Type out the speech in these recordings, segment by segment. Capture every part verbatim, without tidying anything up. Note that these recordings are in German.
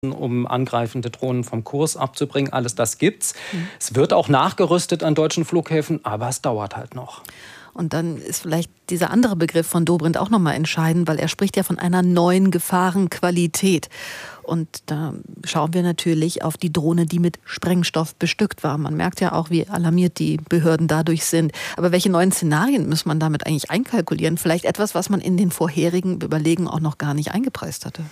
um angreifende Drohnen vom Kurs abzubringen. Alles das gibt's. Mhm. Es wird auch nachgerüstet an deutschen Flughäfen, aber es dauert halt noch. Und dann ist vielleicht dieser andere Begriff von Dobrindt auch nochmal entscheidend, weil er spricht ja von einer neuen Gefahrenqualität. Und da schauen wir natürlich auf die Drohne, die mit Sprengstoff bestückt war. Man merkt ja auch, wie alarmiert die Behörden dadurch sind. Aber welche neuen Szenarien muss man damit eigentlich einkalkulieren? Vielleicht etwas, was man in den vorherigen Überlegungen auch noch gar nicht eingepreist hatte.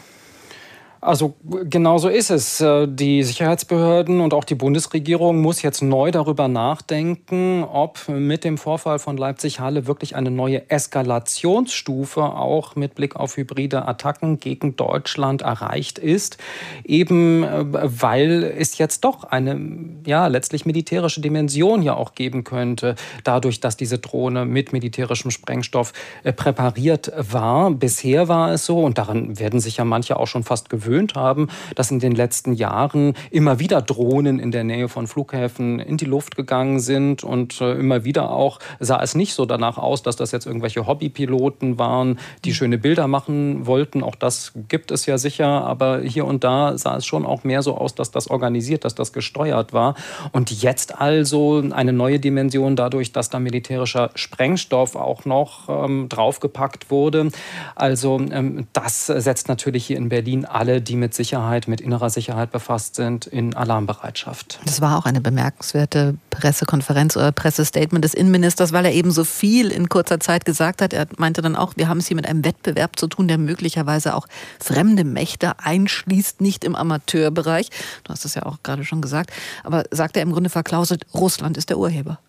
Also genau so ist es. Die Sicherheitsbehörden und auch die Bundesregierung muss jetzt neu darüber nachdenken, ob mit dem Vorfall von Leipzig-Halle wirklich eine neue Eskalationsstufe auch mit Blick auf hybride Attacken gegen Deutschland erreicht ist. Eben weil es jetzt doch eine ja, letztlich militärische Dimension ja auch geben könnte, dadurch, dass diese Drohne mit militärischem Sprengstoff präpariert war. Bisher war es so, und daran werden sich ja manche auch schon fast gewöhnt haben, dass in den letzten Jahren immer wieder Drohnen in der Nähe von Flughäfen in die Luft gegangen sind und äh, immer wieder auch sah es nicht so danach aus, dass das jetzt irgendwelche Hobbypiloten waren, die schöne Bilder machen wollten. Auch das gibt es ja sicher, aber hier und da sah es schon auch mehr so aus, dass das organisiert, dass das gesteuert war. Und jetzt also eine neue Dimension dadurch, dass da militärischer Sprengstoff auch noch ähm, draufgepackt wurde. Also ähm, das setzt natürlich hier in Berlin alle, die mit Sicherheit, mit innerer Sicherheit befasst sind, in Alarmbereitschaft. Das war auch eine bemerkenswerte Pressekonferenz oder Pressestatement des Innenministers, weil er eben so viel in kurzer Zeit gesagt hat. Er meinte dann auch, wir haben es hier mit einem Wettbewerb zu tun, der möglicherweise auch fremde Mächte einschließt, nicht im Amateurbereich. Du hast es ja auch gerade schon gesagt. Aber sagt er im Grunde verklauselt, Russland ist der Urheber.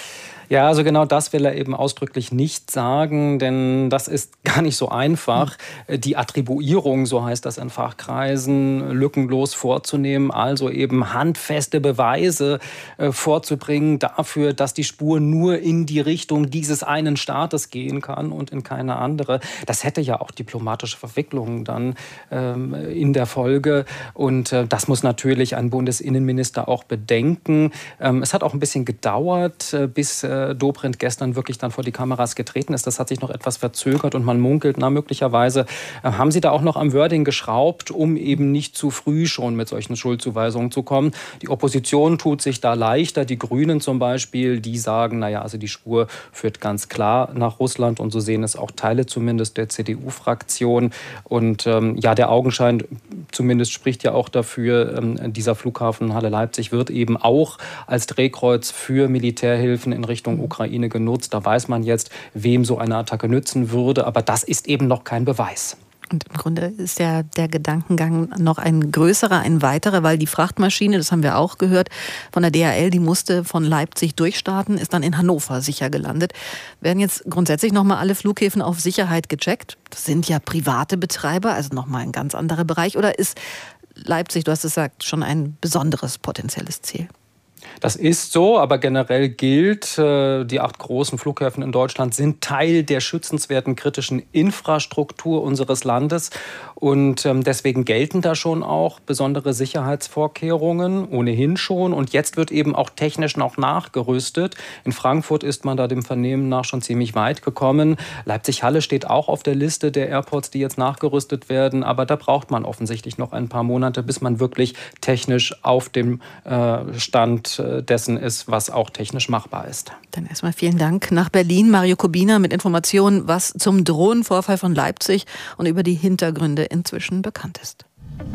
Ja, also genau das will er eben ausdrücklich nicht sagen, denn das ist gar nicht so einfach, die Attribuierung, so heißt das in Fachkreisen, lückenlos vorzunehmen, also eben handfeste Beweise äh, vorzubringen dafür, dass die Spur nur in die Richtung dieses einen Staates gehen kann und in keine andere. Das hätte ja auch diplomatische Verwicklungen dann ähm, in der Folge und äh, das muss natürlich ein Bundesinnenminister auch bedenken. Ähm, es hat auch ein bisschen gedauert, äh, bis äh, Dobrindt gestern wirklich dann vor die Kameras getreten ist. Das hat sich noch etwas verzögert und man munkelt, na möglicherweise äh, haben sie da auch noch am Wording geschraubt, um eben nicht zu früh schon mit solchen Schuldzuweisungen zu kommen. Die Opposition tut sich da leichter. Die Grünen zum Beispiel, die sagen, naja, also die Spur führt ganz klar nach Russland und so sehen es auch Teile zumindest der C D U-Fraktion. Und ähm, ja, der Augenschein zumindest spricht ja auch dafür, ähm, dieser Flughafen Halle-Leipzig wird eben auch als Drehkreuz für Militärhilfen in Richtung Ukraine genutzt. Da weiß man jetzt, wem so eine Attacke nützen würde. Aber das ist eben noch kein Beweis. Und im Grunde ist ja der Gedankengang noch ein größerer, ein weiterer, weil die Frachtmaschine, das haben wir auch gehört, von der D H L, die musste von Leipzig durchstarten, ist dann in Hannover sicher gelandet. Werden jetzt grundsätzlich nochmal alle Flughäfen auf Sicherheit gecheckt? Das sind ja private Betreiber, also nochmal ein ganz anderer Bereich. Oder ist Leipzig, du hast es gesagt, schon ein besonderes potenzielles Ziel? Das ist so, aber generell gilt, die acht großen Flughäfen in Deutschland sind Teil der schützenswerten kritischen Infrastruktur unseres Landes. Und deswegen gelten da schon auch besondere Sicherheitsvorkehrungen, ohnehin schon. Und jetzt wird eben auch technisch noch nachgerüstet. In Frankfurt ist man da dem Vernehmen nach schon ziemlich weit gekommen. Leipzig-Halle steht auch auf der Liste der Airports, die jetzt nachgerüstet werden. Aber da braucht man offensichtlich noch ein paar Monate, bis man wirklich technisch auf dem äh, Stand dessen ist, was auch technisch machbar ist. Dann erstmal vielen Dank nach Berlin. Mario Kubina mit Informationen, was zum Drohnenvorfall von Leipzig und über die Hintergründe inzwischen bekannt ist.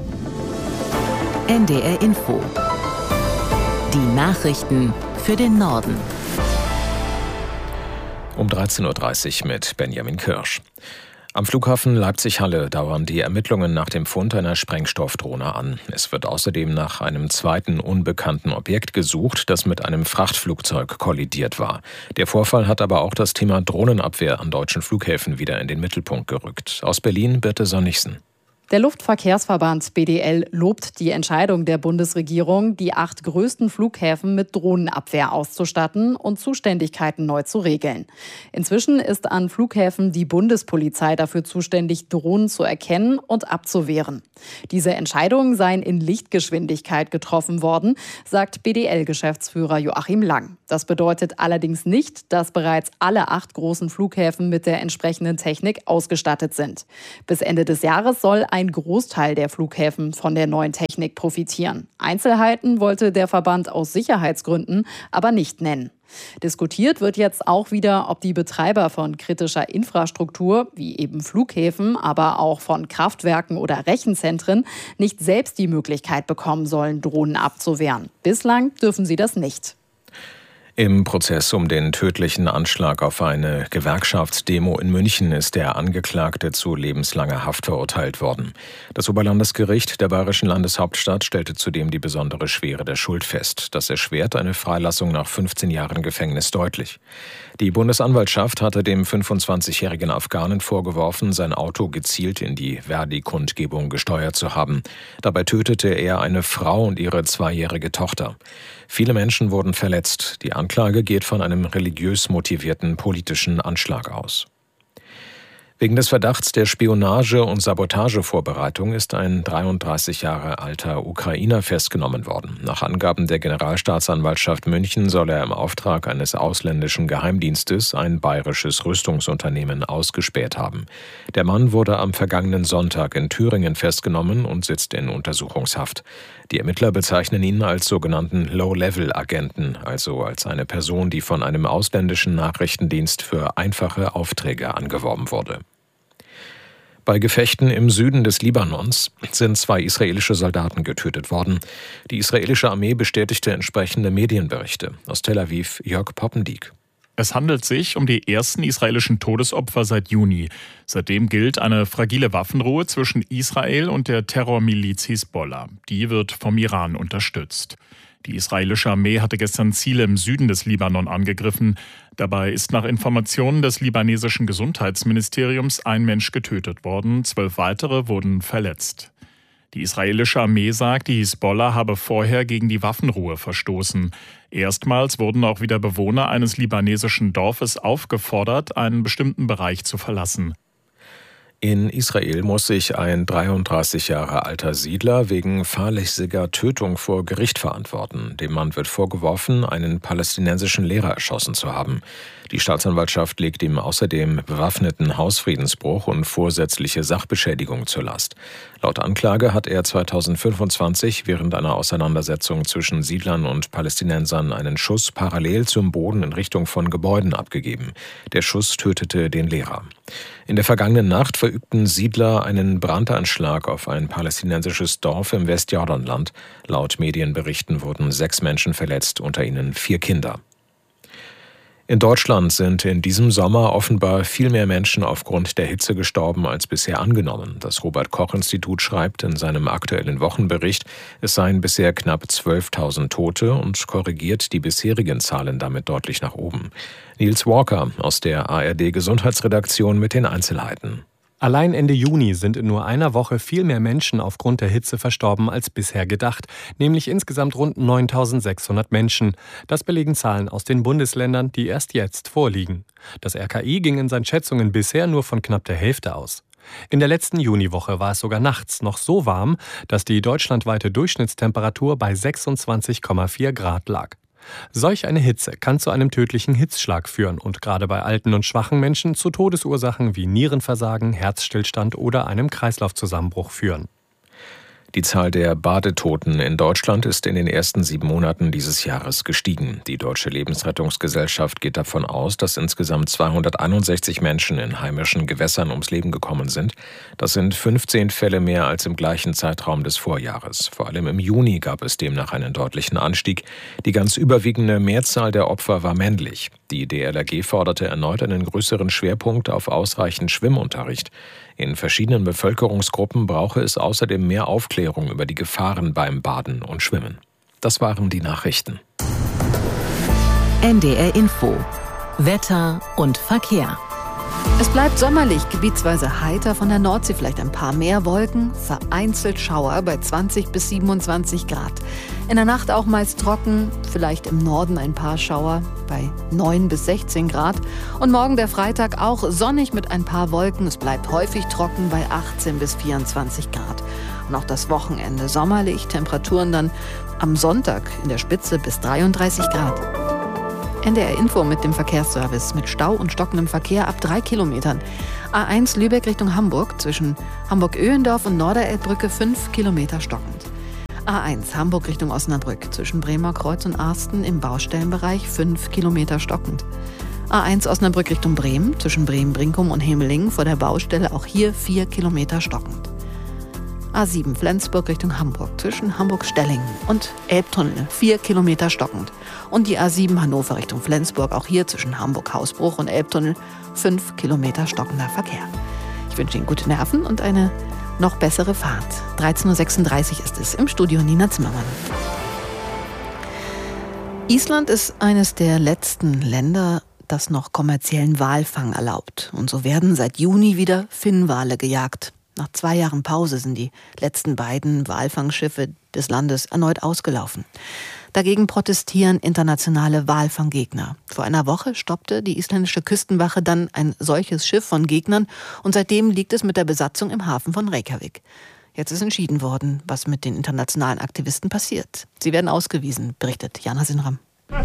N D R Info. Die Nachrichten für den Norden. Um dreizehn Uhr dreißig mit Benjamin Kirsch. Am Flughafen Leipzig-Halle dauern die Ermittlungen nach dem Fund einer Sprengstoffdrohne an. Es wird außerdem nach einem zweiten unbekannten Objekt gesucht, das mit einem Frachtflugzeug kollidiert war. Der Vorfall hat aber auch das Thema Drohnenabwehr an deutschen Flughäfen wieder in den Mittelpunkt gerückt. Aus Berlin Birte Sönnigsen. Der Luftverkehrsverband B D L lobt die Entscheidung der Bundesregierung, die acht größten Flughäfen mit Drohnenabwehr auszustatten und Zuständigkeiten neu zu regeln. Inzwischen ist an Flughäfen die Bundespolizei dafür zuständig, Drohnen zu erkennen und abzuwehren. Diese Entscheidungen seien in Lichtgeschwindigkeit getroffen worden, sagt B D L-Geschäftsführer Joachim Lang. Das bedeutet allerdings nicht, dass bereits alle acht großen Flughäfen mit der entsprechenden Technik ausgestattet sind. Bis Ende des Jahres soll ein ein Großteil der Flughäfen von der neuen Technik profitieren. Einzelheiten wollte der Verband aus Sicherheitsgründen aber nicht nennen. Diskutiert wird jetzt auch wieder, ob die Betreiber von kritischer Infrastruktur, wie eben Flughäfen, aber auch von Kraftwerken oder Rechenzentren, nicht selbst die Möglichkeit bekommen sollen, Drohnen abzuwehren. Bislang dürfen sie das nicht. Im Prozess um den tödlichen Anschlag auf eine Gewerkschaftsdemo in München ist der Angeklagte zu lebenslanger Haft verurteilt worden. Das Oberlandesgericht der bayerischen Landeshauptstadt stellte zudem die besondere Schwere der Schuld fest. Das erschwert eine Freilassung nach fünfzehn Jahren Gefängnis deutlich. Die Bundesanwaltschaft hatte dem fünfundzwanzigjährigen Afghanen vorgeworfen, sein Auto gezielt in die Verdi-Kundgebung gesteuert zu haben. Dabei tötete er eine Frau und ihre zweijährige Tochter. Viele Menschen wurden verletzt. Die Anklage geht von einem religiös motivierten politischen Anschlag aus. Wegen des Verdachts der Spionage- und Sabotagevorbereitung ist ein dreiunddreißig Jahre alter Ukrainer festgenommen worden. Nach Angaben der Generalstaatsanwaltschaft München soll er im Auftrag eines ausländischen Geheimdienstes ein bayerisches Rüstungsunternehmen ausgespäht haben. Der Mann wurde am vergangenen Sonntag in Thüringen festgenommen und sitzt in Untersuchungshaft. Die Ermittler bezeichnen ihn als sogenannten Low-Level-Agenten, also als eine Person, die von einem ausländischen Nachrichtendienst für einfache Aufträge angeworben wurde. Bei Gefechten im Süden des Libanons sind zwei israelische Soldaten getötet worden. Die israelische Armee bestätigte entsprechende Medienberichte. Aus Tel Aviv Jörg Poppendiek. Es handelt sich um die ersten israelischen Todesopfer seit Juni. Seitdem gilt eine fragile Waffenruhe zwischen Israel und der Terrormiliz Hisbollah. Die wird vom Iran unterstützt. Die israelische Armee hatte gestern Ziele im Süden des Libanon angegriffen. Dabei ist nach Informationen des libanesischen Gesundheitsministeriums ein Mensch getötet worden, zwölf weitere wurden verletzt. Die israelische Armee sagt, die Hisbollah habe vorher gegen die Waffenruhe verstoßen. Erstmals wurden auch wieder Bewohner eines libanesischen Dorfes aufgefordert, einen bestimmten Bereich zu verlassen. In Israel muss sich ein dreiunddreißig Jahre alter Siedler wegen fahrlässiger Tötung vor Gericht verantworten. Dem Mann wird vorgeworfen, einen palästinensischen Lehrer erschossen zu haben. Die Staatsanwaltschaft legt ihm außerdem bewaffneten Hausfriedensbruch und vorsätzliche Sachbeschädigung zur Last. Laut Anklage hat er zweitausendfünfundzwanzig während einer Auseinandersetzung zwischen Siedlern und Palästinensern einen Schuss parallel zum Boden in Richtung von Gebäuden abgegeben. Der Schuss tötete den Lehrer. In der vergangenen Nacht verübten Siedler einen Brandanschlag auf ein palästinensisches Dorf im Westjordanland. Laut Medienberichten wurden sechs Menschen verletzt, unter ihnen vier Kinder. In Deutschland sind in diesem Sommer offenbar viel mehr Menschen aufgrund der Hitze gestorben als bisher angenommen. Das Robert-Koch-Institut schreibt in seinem aktuellen Wochenbericht, es seien bisher knapp zwölftausend Tote und korrigiert die bisherigen Zahlen damit deutlich nach oben. Nils Walker aus der A R D-Gesundheitsredaktion mit den Einzelheiten. Allein Ende Juni sind in nur einer Woche viel mehr Menschen aufgrund der Hitze verstorben als bisher gedacht, nämlich insgesamt rund neuntausendsechshundert Menschen. Das belegen Zahlen aus den Bundesländern, die erst jetzt vorliegen. Das R K I ging in seinen Schätzungen bisher nur von knapp der Hälfte aus. In der letzten Juniwoche war es sogar nachts noch so warm, dass die deutschlandweite Durchschnittstemperatur bei sechsundzwanzig Komma vier Grad lag. Solch eine Hitze kann zu einem tödlichen Hitzschlag führen und gerade bei alten und schwachen Menschen zu Todesursachen wie Nierenversagen, Herzstillstand oder einem Kreislaufzusammenbruch führen. Die Zahl der Badetoten in Deutschland ist in den ersten sieben Monaten dieses Jahres gestiegen. Die Deutsche Lebensrettungsgesellschaft geht davon aus, dass insgesamt zweihunderteinundsechzig Menschen in heimischen Gewässern ums Leben gekommen sind. Das sind fünfzehn Fälle mehr als im gleichen Zeitraum des Vorjahres. Vor allem im Juni gab es demnach einen deutlichen Anstieg. Die ganz überwiegende Mehrzahl der Opfer war männlich. Die D L R G forderte erneut einen größeren Schwerpunkt auf ausreichend Schwimmunterricht. In verschiedenen Bevölkerungsgruppen brauche es außerdem mehr Aufklärung über die Gefahren beim Baden und Schwimmen. Das waren die Nachrichten. N D R Info. Wetter und Verkehr. Es bleibt sommerlich, gebietsweise heiter, von der Nordsee vielleicht ein paar mehr Wolken, vereinzelt Schauer bei zwanzig bis siebenundzwanzig Grad. In der Nacht auch meist trocken, vielleicht im Norden ein paar Schauer bei neun bis sechzehn Grad. Und morgen der Freitag auch sonnig mit ein paar Wolken. Es bleibt häufig trocken bei achtzehn bis vierundzwanzig Grad. Und auch das Wochenende sommerlich, Temperaturen dann am Sonntag in der Spitze bis dreiunddreißig Grad. N D R Info mit dem Verkehrsservice. Mit Stau und stockendem Verkehr ab drei Kilometern. A eins Lübeck Richtung Hamburg, zwischen Hamburg-Öhendorf und Norderelbbrücke fünf Kilometer stockend. A eins Hamburg Richtung Osnabrück, zwischen Bremer Kreuz und Arsten im Baustellenbereich fünf Kilometer stockend. A eins Osnabrück Richtung Bremen, zwischen Bremen-Brinkum und Hemelingen vor der Baustelle auch hier vier Kilometer stockend. A sieben Flensburg Richtung Hamburg, zwischen Hamburg-Stellingen und Elbtunnel vier Kilometer stockend. Und die A sieben Hannover Richtung Flensburg, auch hier zwischen Hamburg-Hausbruch und Elbtunnel fünf Kilometer stockender Verkehr. Ich wünsche Ihnen gute Nerven und eine noch bessere Fahrt. dreizehn Uhr sechsunddreißig ist es, im Studio Nina Zimmermann. Island ist eines der letzten Länder, das noch kommerziellen Walfang erlaubt. Und so werden seit Juni wieder Finnwale gejagt. Nach zwei Jahren Pause sind die letzten beiden Walfangschiffe des Landes erneut ausgelaufen. Dagegen protestieren internationale Walfanggegner. Vor einer Woche stoppte die isländische Küstenwache dann ein solches Schiff von Gegnern und seitdem liegt es mit der Besatzung im Hafen von Reykjavik. Jetzt ist entschieden worden, was mit den internationalen Aktivisten passiert. Sie werden ausgewiesen, berichtet Jana Sinram.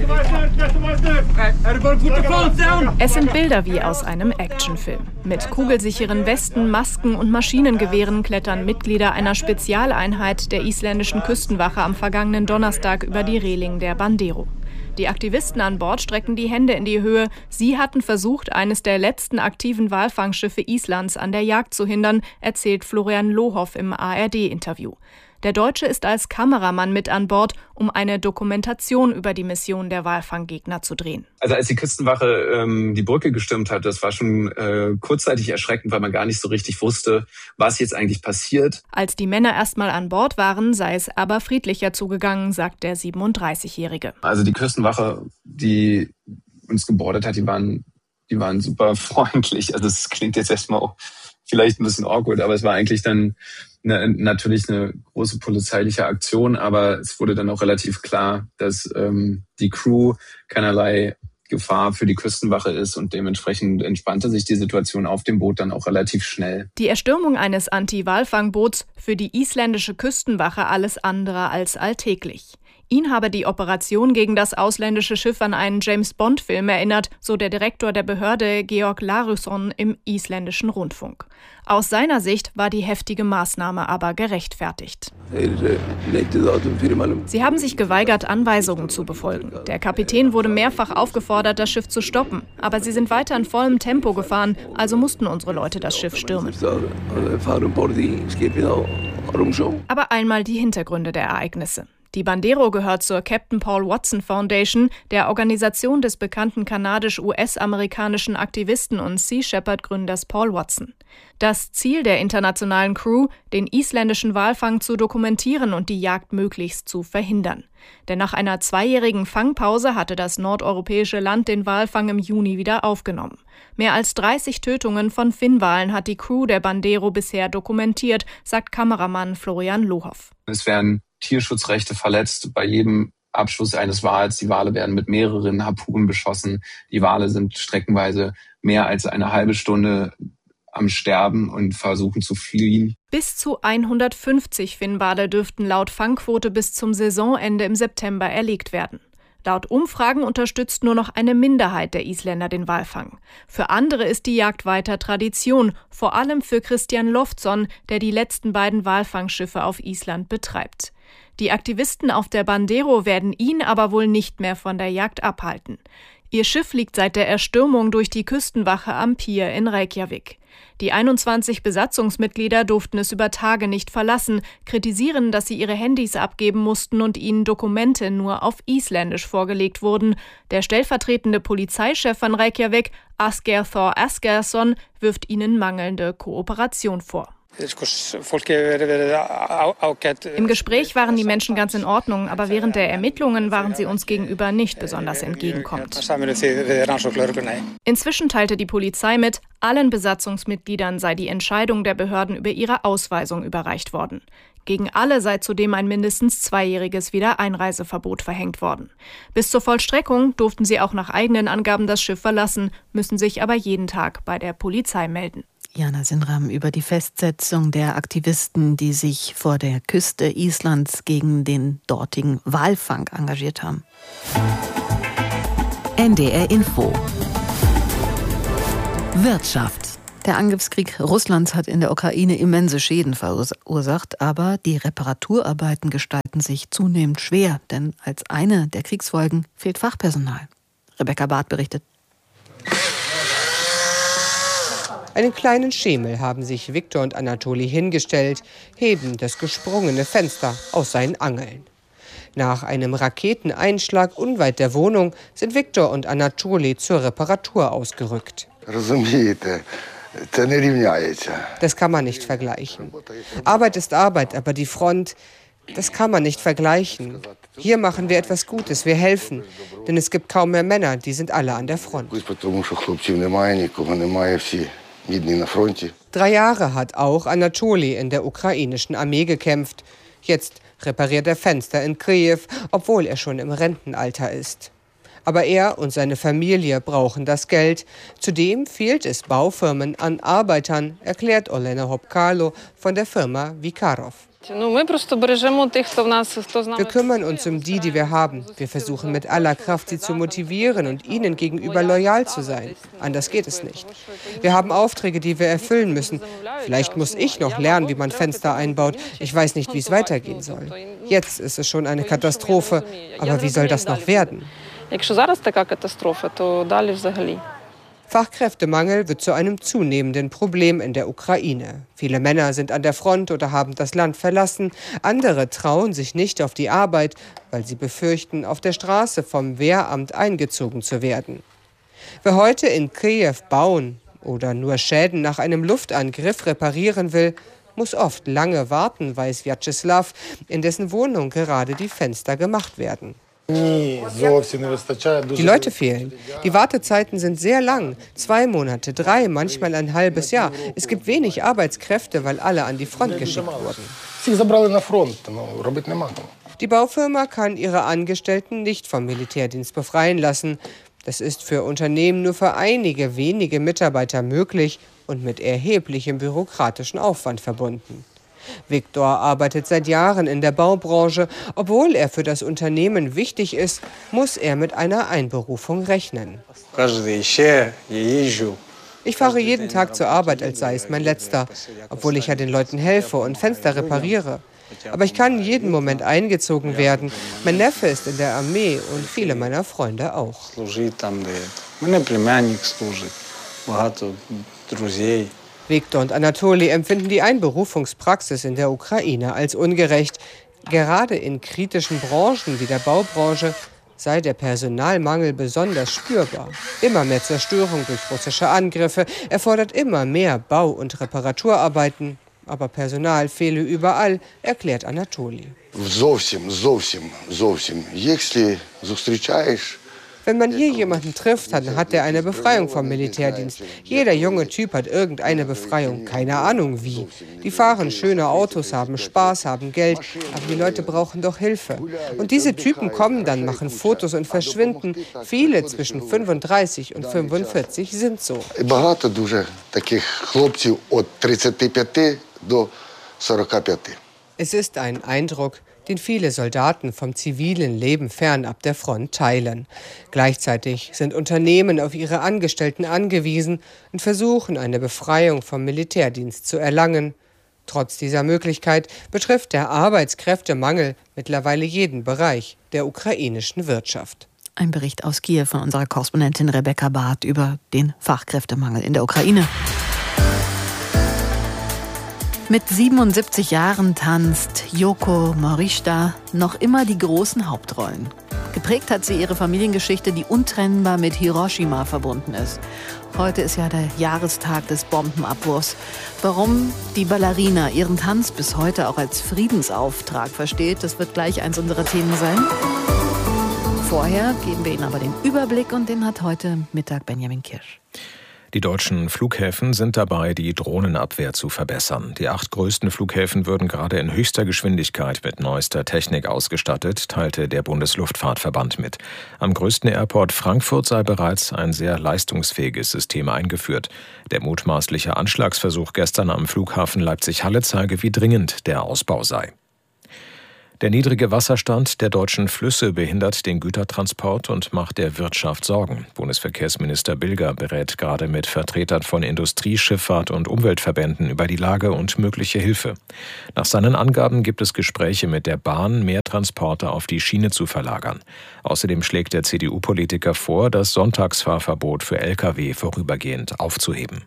Es sind Bilder wie aus einem Actionfilm. Mit kugelsicheren Westen, Masken und Maschinengewehren klettern Mitglieder einer Spezialeinheit der isländischen Küstenwache am vergangenen Donnerstag über die Reling der Bandero. Die Aktivisten an Bord strecken die Hände in die Höhe. Sie hatten versucht, eines der letzten aktiven Walfangschiffe Islands an der Jagd zu hindern, erzählt Florian Lohoff im A R D-Interview. Der Deutsche ist als Kameramann mit an Bord, um eine Dokumentation über die Mission der Walfanggegner zu drehen. Also als die Küstenwache ähm, die Brücke gestürmt hat, das war schon äh, kurzzeitig erschreckend, weil man gar nicht so richtig wusste, was jetzt eigentlich passiert. Als die Männer erstmal an Bord waren, sei es aber friedlicher zugegangen, sagt der siebenunddreißigjährige. Also die Küstenwache, die uns gebordet hat, die waren, die waren super freundlich. Also das klingt jetzt erstmal auch vielleicht ein bisschen awkward, aber es war eigentlich dann eine, natürlich eine große polizeiliche Aktion, aber es wurde dann auch relativ klar, dass ähm, die Crew keinerlei Gefahr für die Küstenwache ist und dementsprechend entspannte sich die Situation auf dem Boot dann auch relativ schnell. Die Erstürmung eines Anti-Walfangboots für die isländische Küstenwache alles andere als alltäglich. Ihn habe die Operation gegen das ausländische Schiff an einen James-Bond-Film erinnert, so der Direktor der Behörde Georg Larusson im isländischen Rundfunk. Aus seiner Sicht war die heftige Maßnahme aber gerechtfertigt. Sie haben sich geweigert, Anweisungen zu befolgen. Der Kapitän wurde mehrfach aufgefordert, das Schiff zu stoppen. Aber sie sind weiter in vollem Tempo gefahren, also mussten unsere Leute das Schiff stürmen. Aber einmal die Hintergründe der Ereignisse. Die Bandero gehört zur Captain Paul Watson Foundation, der Organisation des bekannten kanadisch-U S-amerikanischen Aktivisten und Sea Shepherd-Gründers Paul Watson. Das Ziel der internationalen Crew, den isländischen Walfang zu dokumentieren und die Jagd möglichst zu verhindern. Denn nach einer zweijährigen Fangpause hatte das nordeuropäische Land den Walfang im Juni wieder aufgenommen. Mehr als dreißig Tötungen von Finnwalen hat die Crew der Bandero bisher dokumentiert, sagt Kameramann Florian Lohoff. Es werden Tierschutzrechte verletzt bei jedem Abschuss eines Wals. Die Wale werden mit mehreren Harpunen beschossen. Die Wale sind streckenweise mehr als eine halbe Stunde am Sterben und versuchen zu fliehen. Bis zu hundertfünfzig Finnwale dürften laut Fangquote bis zum Saisonende im September erlegt werden. Laut Umfragen unterstützt nur noch eine Minderheit der Isländer den Walfang. Für andere ist die Jagd weiter Tradition, vor allem für Christian Loftsson, der die letzten beiden Walfangschiffe auf Island betreibt. Die Aktivisten auf der Bandero werden ihn aber wohl nicht mehr von der Jagd abhalten. Ihr Schiff liegt seit der Erstürmung durch die Küstenwache am Pier in Reykjavik. Die einundzwanzig Besatzungsmitglieder durften es über Tage nicht verlassen, kritisieren, dass sie ihre Handys abgeben mussten und ihnen Dokumente nur auf Isländisch vorgelegt wurden. Der stellvertretende Polizeichef von Reykjavik, Asgeir Thor Asgeirsson, wirft ihnen mangelnde Kooperation vor. Im Gespräch waren die Menschen ganz in Ordnung, aber während der Ermittlungen waren sie uns gegenüber nicht besonders entgegenkommend. Inzwischen teilte die Polizei mit, allen Besatzungsmitgliedern sei die Entscheidung der Behörden über ihre Ausweisung überreicht worden. Gegen alle sei zudem ein mindestens zweijähriges Wiedereinreiseverbot verhängt worden. Bis zur Vollstreckung durften sie auch nach eigenen Angaben das Schiff verlassen, müssen sich aber jeden Tag bei der Polizei melden. Jana Sinram über die Festsetzung der Aktivisten, die sich vor der Küste Islands gegen den dortigen Walfang engagiert haben. N D R Info. Wirtschaft. Der Angriffskrieg Russlands hat in der Ukraine immense Schäden verursacht, aber die Reparaturarbeiten gestalten sich zunehmend schwer, denn als eine der Kriegsfolgen fehlt Fachpersonal. Rebecca Barth berichtet. Einen kleinen Schemel haben sich Viktor und Anatoli hingestellt, heben das gesprungene Fenster aus seinen Angeln. Nach einem Raketeneinschlag unweit der Wohnung sind Viktor und Anatoli zur Reparatur ausgerückt. Das kann man nicht vergleichen. Arbeit ist Arbeit, aber die Front, das kann man nicht vergleichen. Hier machen wir etwas Gutes, wir helfen, denn es gibt kaum mehr Männer, die sind alle an der Front. Drei Jahre hat auch Anatoli in der ukrainischen Armee gekämpft. Jetzt repariert er Fenster in Kyiw, obwohl er schon im Rentenalter ist. Aber er und seine Familie brauchen das Geld. Zudem fehlt es Baufirmen an Arbeitern, erklärt Olena Hopkalo von der Firma Vikarov. Wir kümmern uns um die, die wir haben. Wir versuchen mit aller Kraft, sie zu motivieren und ihnen gegenüber loyal zu sein. Anders geht es nicht. Wir haben Aufträge, die wir erfüllen müssen. Vielleicht muss ich noch lernen, wie man Fenster einbaut. Ich weiß nicht, wie es weitergehen soll. Jetzt ist es schon eine Katastrophe. Aber wie soll das noch werden? Fachkräftemangel wird zu einem zunehmenden Problem in der Ukraine. Viele Männer sind an der Front oder haben das Land verlassen. Andere trauen sich nicht auf die Arbeit, weil sie befürchten, auf der Straße vom Wehramt eingezogen zu werden. Wer heute in Kyiw bauen oder nur Schäden nach einem Luftangriff reparieren will, muss oft lange warten, weiß Vyacheslav, in dessen Wohnung gerade die Fenster gemacht werden. Die Leute fehlen. Die Wartezeiten sind sehr lang. Zwei Monate, drei, manchmal ein halbes Jahr. Es gibt wenig Arbeitskräfte, weil alle an die Front geschickt wurden. Die Baufirma kann ihre Angestellten nicht vom Militärdienst befreien lassen. Das ist für Unternehmen nur für einige wenige Mitarbeiter möglich und mit erheblichem bürokratischen Aufwand verbunden. Viktor arbeitet seit Jahren in der Baubranche. Obwohl er für das Unternehmen wichtig ist, muss er mit einer Einberufung rechnen. Ich fahre jeden Tag zur Arbeit, als sei es mein letzter, obwohl ich ja den Leuten helfe und Fenster repariere. Aber ich kann jeden Moment eingezogen werden. Mein Neffe ist in der Armee und viele meiner Freunde auch. Viktor und Anatoli empfinden die Einberufungspraxis in der Ukraine als ungerecht. Gerade in kritischen Branchen wie der Baubranche sei der Personalmangel besonders spürbar. Immer mehr Zerstörung durch russische Angriffe erfordert immer mehr Bau- und Reparaturarbeiten. Aber Personal fehle überall, erklärt Anatoli. Wenn man hier jemanden trifft, dann hat er eine Befreiung vom Militärdienst. Jeder junge Typ hat irgendeine Befreiung, keine Ahnung wie. Die fahren schöne Autos, haben Spaß, haben Geld, aber die Leute brauchen doch Hilfe. Und diese Typen kommen dann, machen Fotos und verschwinden. Viele zwischen fünfunddreißig und fünfundvierzig sind so. Es ist ein Eindruck, den viele Soldaten vom zivilen Leben fernab der Front teilen. Gleichzeitig sind Unternehmen auf ihre Angestellten angewiesen und versuchen, eine Befreiung vom Militärdienst zu erlangen. Trotz dieser Möglichkeit betrifft der Arbeitskräftemangel mittlerweile jeden Bereich der ukrainischen Wirtschaft. Ein Bericht aus Kiew von unserer Korrespondentin Rebecca Barth über den Fachkräftemangel in der Ukraine. Mit siebenundsiebzig Jahren tanzt Yoko Morishita noch immer die großen Hauptrollen. Geprägt hat sie ihre Familiengeschichte, die untrennbar mit Hiroshima verbunden ist. Heute ist ja der Jahrestag des Bombenabwurfs. Warum die Ballerina ihren Tanz bis heute auch als Friedensauftrag versteht, das wird gleich eins unserer Themen sein. Vorher geben wir Ihnen aber den Überblick und den hat heute Mittag Benjamin Kirsch. Die deutschen Flughäfen sind dabei, die Drohnenabwehr zu verbessern. Die acht größten Flughäfen würden gerade in höchster Geschwindigkeit mit neuester Technik ausgestattet, teilte der Bundesluftfahrtverband mit. Am größten Airport Frankfurt sei bereits ein sehr leistungsfähiges System eingeführt. Der mutmaßliche Anschlagsversuch gestern am Flughafen Leipzig-Halle zeige, wie dringend der Ausbau sei. Der niedrige Wasserstand der deutschen Flüsse behindert den Gütertransport und macht der Wirtschaft Sorgen. Bundesverkehrsminister Bilger berät gerade mit Vertretern von Industrie, Schifffahrt und Umweltverbänden über die Lage und mögliche Hilfe. Nach seinen Angaben gibt es Gespräche mit der Bahn, mehr Transporte auf die Schiene zu verlagern. Außerdem schlägt der C D U-Politiker vor, das Sonntagsfahrverbot für L K W vorübergehend aufzuheben.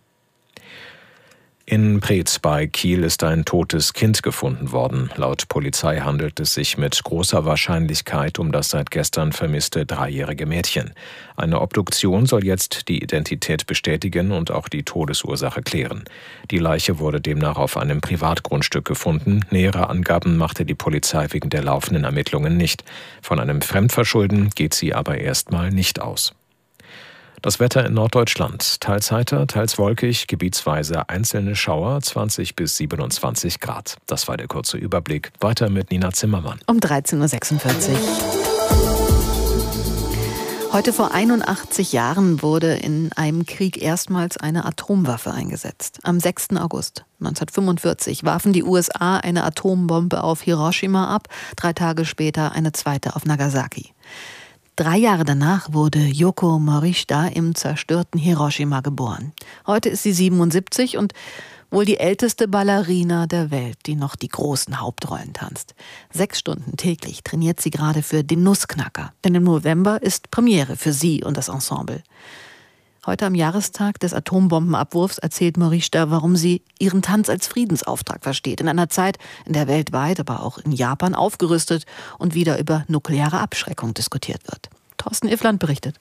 In Preetz bei Kiel ist ein totes Kind gefunden worden. Laut Polizei handelt es sich mit großer Wahrscheinlichkeit um das seit gestern vermisste dreijährige Mädchen. Eine Obduktion soll jetzt die Identität bestätigen und auch die Todesursache klären. Die Leiche wurde demnach auf einem Privatgrundstück gefunden. Nähere Angaben machte die Polizei wegen der laufenden Ermittlungen nicht. Von einem Fremdverschulden geht sie aber erstmal nicht aus. Das Wetter in Norddeutschland. Teils heiter, teils wolkig, gebietsweise einzelne Schauer, zwanzig bis siebenundzwanzig Grad. Das war der kurze Überblick. Weiter mit Nina Zimmermann. Um dreizehn Uhr sechsundvierzig. Heute vor einundachtzig Jahren wurde in einem Krieg erstmals eine Atomwaffe eingesetzt. Am sechsten August neunzehnhundertfünfundvierzig warfen die U S A eine Atombombe auf Hiroshima ab, drei Tage später eine zweite auf Nagasaki. Drei Jahre danach wurde Yoko Morishita im zerstörten Hiroshima geboren. Heute ist sie siebenundsiebzig und wohl die älteste Ballerina der Welt, die noch die großen Hauptrollen tanzt. Sechs Stunden täglich trainiert sie gerade für den Nussknacker. Denn im November ist Premiere für sie und das Ensemble. Heute am Jahrestag des Atombombenabwurfs erzählt Morishita, warum sie ihren Tanz als Friedensauftrag versteht. In einer Zeit, in der weltweit, aber auch in Japan aufgerüstet und wieder über nukleare Abschreckung diskutiert wird. Thorsten Iffland berichtet.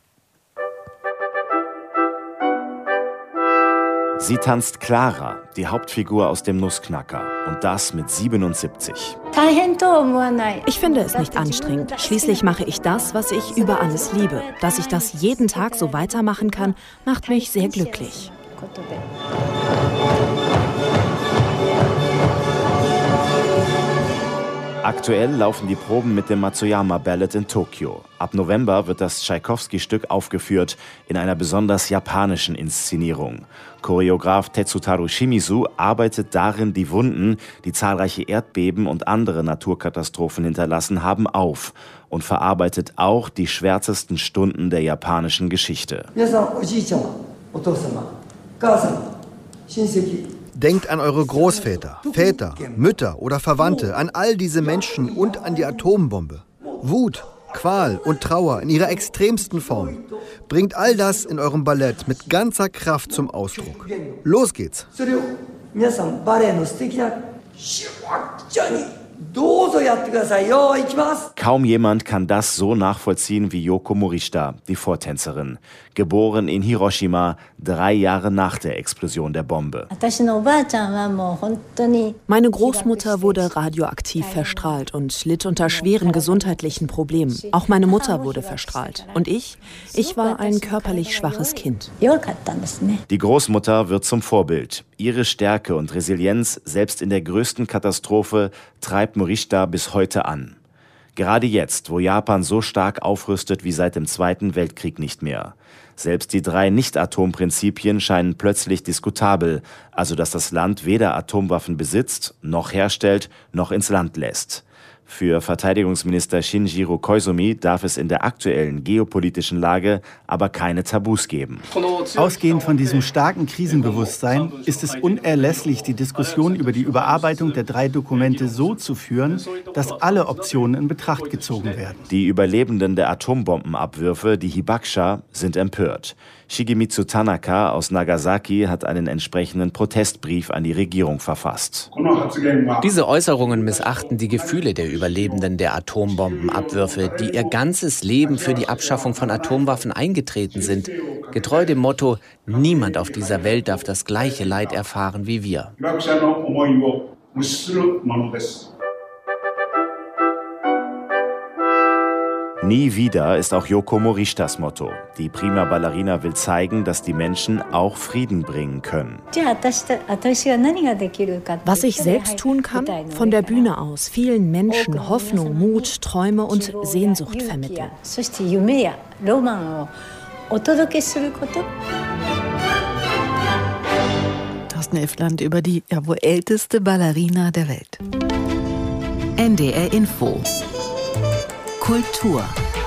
Sie tanzt Clara, die Hauptfigur aus dem Nussknacker. Und das mit siebenundsiebzig. Ich finde es nicht anstrengend. Schließlich mache ich das, was ich über alles liebe. Dass ich das jeden Tag so weitermachen kann, macht mich sehr glücklich. Aktuell laufen die Proben mit dem Matsuyama Ballet in Tokio. Ab November wird das Tschaikowski-Stück aufgeführt in einer besonders japanischen Inszenierung. Choreograf Tetsutaru Shimizu arbeitet darin die Wunden, die zahlreiche Erdbeben und andere Naturkatastrophen hinterlassen haben, auf und verarbeitet auch die schwärzesten Stunden der japanischen Geschichte. Denkt an eure Großväter, Väter, Mütter oder Verwandte, an all diese Menschen und an die Atombombe. Wut, Qual und Trauer in ihrer extremsten Form. Bringt all das in eurem Ballett mit ganzer Kraft zum Ausdruck. Los geht's! Kaum jemand kann das so nachvollziehen wie Yoko Morishita, die Vortänzerin. Geboren in Hiroshima, drei Jahre nach der Explosion der Bombe. Meine Großmutter wurde radioaktiv verstrahlt und litt unter schweren gesundheitlichen Problemen. Auch meine Mutter wurde verstrahlt. Und ich? Ich war ein körperlich schwaches Kind. Die Großmutter wird zum Vorbild. Ihre Stärke und Resilienz, selbst in der größten Katastrophe, treibt Morishita bis heute an. Gerade jetzt, wo Japan so stark aufrüstet wie seit dem Zweiten Weltkrieg nicht mehr. Selbst die drei Nicht-Atom-Prinzipien scheinen plötzlich diskutabel, also dass das Land weder Atomwaffen besitzt, noch herstellt, noch ins Land lässt. Für Verteidigungsminister Shinjiro Koizumi darf es in der aktuellen geopolitischen Lage aber keine Tabus geben. Ausgehend von diesem starken Krisenbewusstsein ist es unerlässlich, die Diskussion über die Überarbeitung der drei Dokumente so zu führen, dass alle Optionen in Betracht gezogen werden. Die Überlebenden der Atombombenabwürfe, die Hibakusha, sind empört. Shigemitsu Tanaka aus Nagasaki hat einen entsprechenden Protestbrief an die Regierung verfasst. Diese Äußerungen missachten die Gefühle der Überlebenden der Atombombenabwürfe, die ihr ganzes Leben für die Abschaffung von Atomwaffen eingetreten sind. Getreu dem Motto, niemand auf dieser Welt darf das gleiche Leid erfahren wie wir. Nie wieder ist auch Yoko Morishitas Motto. Die prima Ballerina will zeigen, dass die Menschen auch Frieden bringen können. Was ich selbst tun kann, von der Bühne aus vielen Menschen Hoffnung, Mut, Träume und Sehnsucht vermitteln. Thorsten Iffland über die ja wohl älteste Ballerina der Welt. N D R Info. Kultur.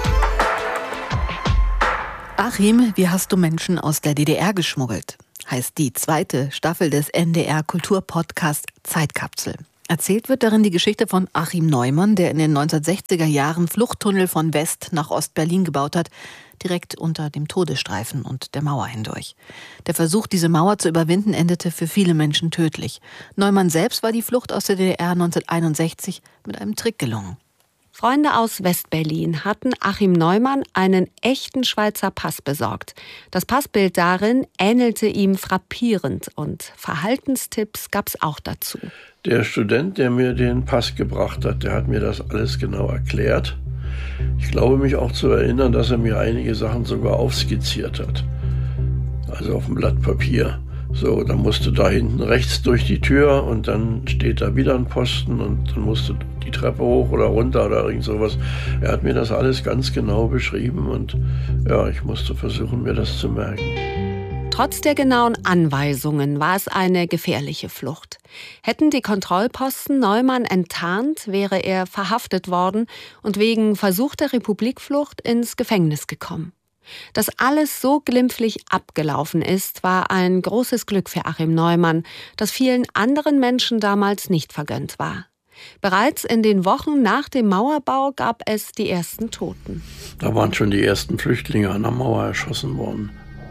Achim, wie hast du Menschen aus der D D R geschmuggelt? Heißt die zweite Staffel des N D R Kulturpodcasts Zeitkapsel. Erzählt wird darin die Geschichte von Achim Neumann, der in den neunzehnhundertsechziger Jahren Fluchttunnel von West nach Ost-Berlin gebaut hat, direkt unter dem Todesstreifen und der Mauer hindurch. Der Versuch, diese Mauer zu überwinden, endete für viele Menschen tödlich. Neumann selbst war die Flucht aus der D D R neunzehnhunderteinundsechzig mit einem Trick gelungen. Freunde aus West-Berlin hatten Achim Neumann einen echten Schweizer Pass besorgt. Das Passbild darin ähnelte ihm frappierend und Verhaltenstipps gab es auch dazu. Der Student, der mir den Pass gebracht hat, der hat mir das alles genau erklärt. Ich glaube mich auch zu erinnern, dass er mir einige Sachen sogar aufskizziert hat. Also auf dem Blatt Papier. So, dann musst du da hinten rechts durch die Tür und dann steht da wieder ein Posten und dann musst du die Treppe hoch oder runter oder irgend sowas. Er hat mir das alles ganz genau beschrieben und ja, ich musste versuchen, mir das zu merken. Trotz der genauen Anweisungen war es eine gefährliche Flucht. Hätten die Kontrollposten Neumann enttarnt, wäre er verhaftet worden und wegen versuchter Republikflucht ins Gefängnis gekommen. Dass alles so glimpflich abgelaufen ist, war ein großes Glück für Achim Neumann, das vielen anderen Menschen damals nicht vergönnt war. Bereits in den Wochen nach dem Mauerbau gab es die ersten Toten. Da waren schon die ersten Flüchtlinge an der Mauer erschossen worden,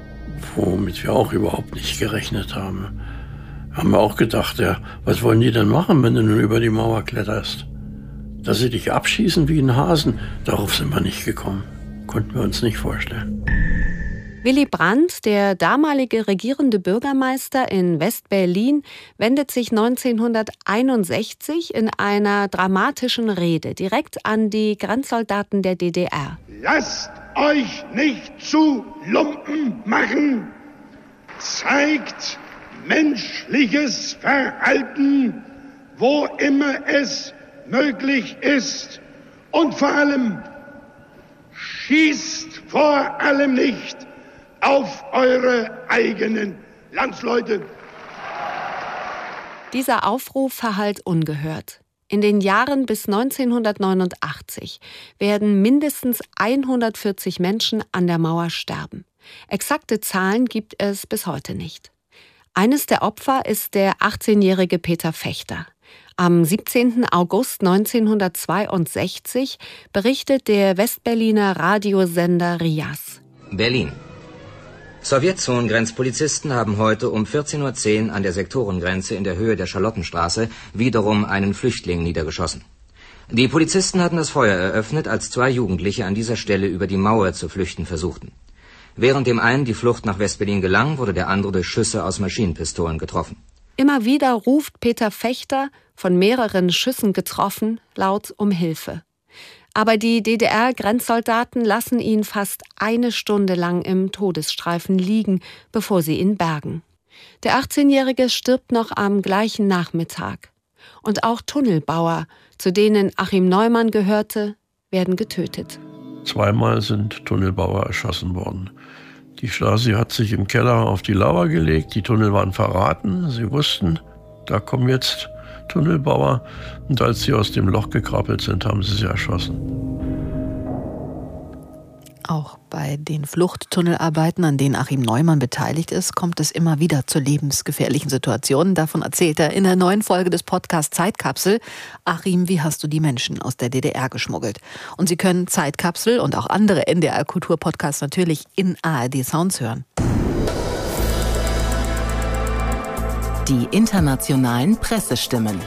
womit wir auch überhaupt nicht gerechnet haben. Haben wir auch gedacht, ja, was wollen die denn machen, wenn du nun über die Mauer kletterst? Dass sie dich abschießen wie einen Hasen, darauf sind wir nicht gekommen. Konnten wir uns nicht vorstellen. Willy Brandt, der damalige regierende Bürgermeister in West-Berlin, wendet sich neunzehnhunderteinundsechzig in einer dramatischen Rede direkt an die Grenzsoldaten der D D R. Lasst euch nicht zu Lumpen machen. Zeigt menschliches Verhalten, wo immer es möglich ist. Und vor allem schießt vor allem nicht auf eure eigenen Landsleute. Dieser Aufruf verhallt ungehört. In den Jahren bis neunzehnhundertneunundachtzig werden mindestens hundertvierzig Menschen an der Mauer sterben. Exakte Zahlen gibt es bis heute nicht. Eines der Opfer ist der achtzehnjährige Peter Fechter. Am siebzehnten August neunzehnhundertzweiundsechzig berichtet der Westberliner Radiosender R I A S. Berlin. Sowjetzonengrenzpolizisten haben heute um vierzehn Uhr zehn an der Sektorengrenze in der Höhe der Charlottenstraße wiederum einen Flüchtling niedergeschossen. Die Polizisten hatten das Feuer eröffnet, als zwei Jugendliche an dieser Stelle über die Mauer zu flüchten versuchten. Während dem einen die Flucht nach Westberlin gelang, wurde der andere durch Schüsse aus Maschinenpistolen getroffen. Immer wieder ruft Peter Fechter, von mehreren Schüssen getroffen, laut um Hilfe. Aber die D D R-Grenzsoldaten lassen ihn fast eine Stunde lang im Todesstreifen liegen, bevor sie ihn bergen. Der achtzehnjährige stirbt noch am gleichen Nachmittag. Und auch Tunnelbauer, zu denen Achim Neumann gehörte, werden getötet. Zweimal sind Tunnelbauer erschossen worden. Die Stasi hat sich im Keller auf die Lauer gelegt, die Tunnel waren verraten. Sie wussten, da kommen jetzt Tunnelbauer. Und als sie aus dem Loch gekrabbelt sind, haben sie sie erschossen. Auch bei den Fluchttunnelarbeiten, an denen Achim Neumann beteiligt ist, kommt es immer wieder zu lebensgefährlichen Situationen. Davon erzählt er in der neuen Folge des Podcasts Zeitkapsel. Achim, wie hast du die Menschen aus der D D R geschmuggelt? Und Sie können Zeitkapsel und auch andere N D R-Kultur-Podcasts natürlich in A R D Sounds hören. Die internationalen Pressestimmen.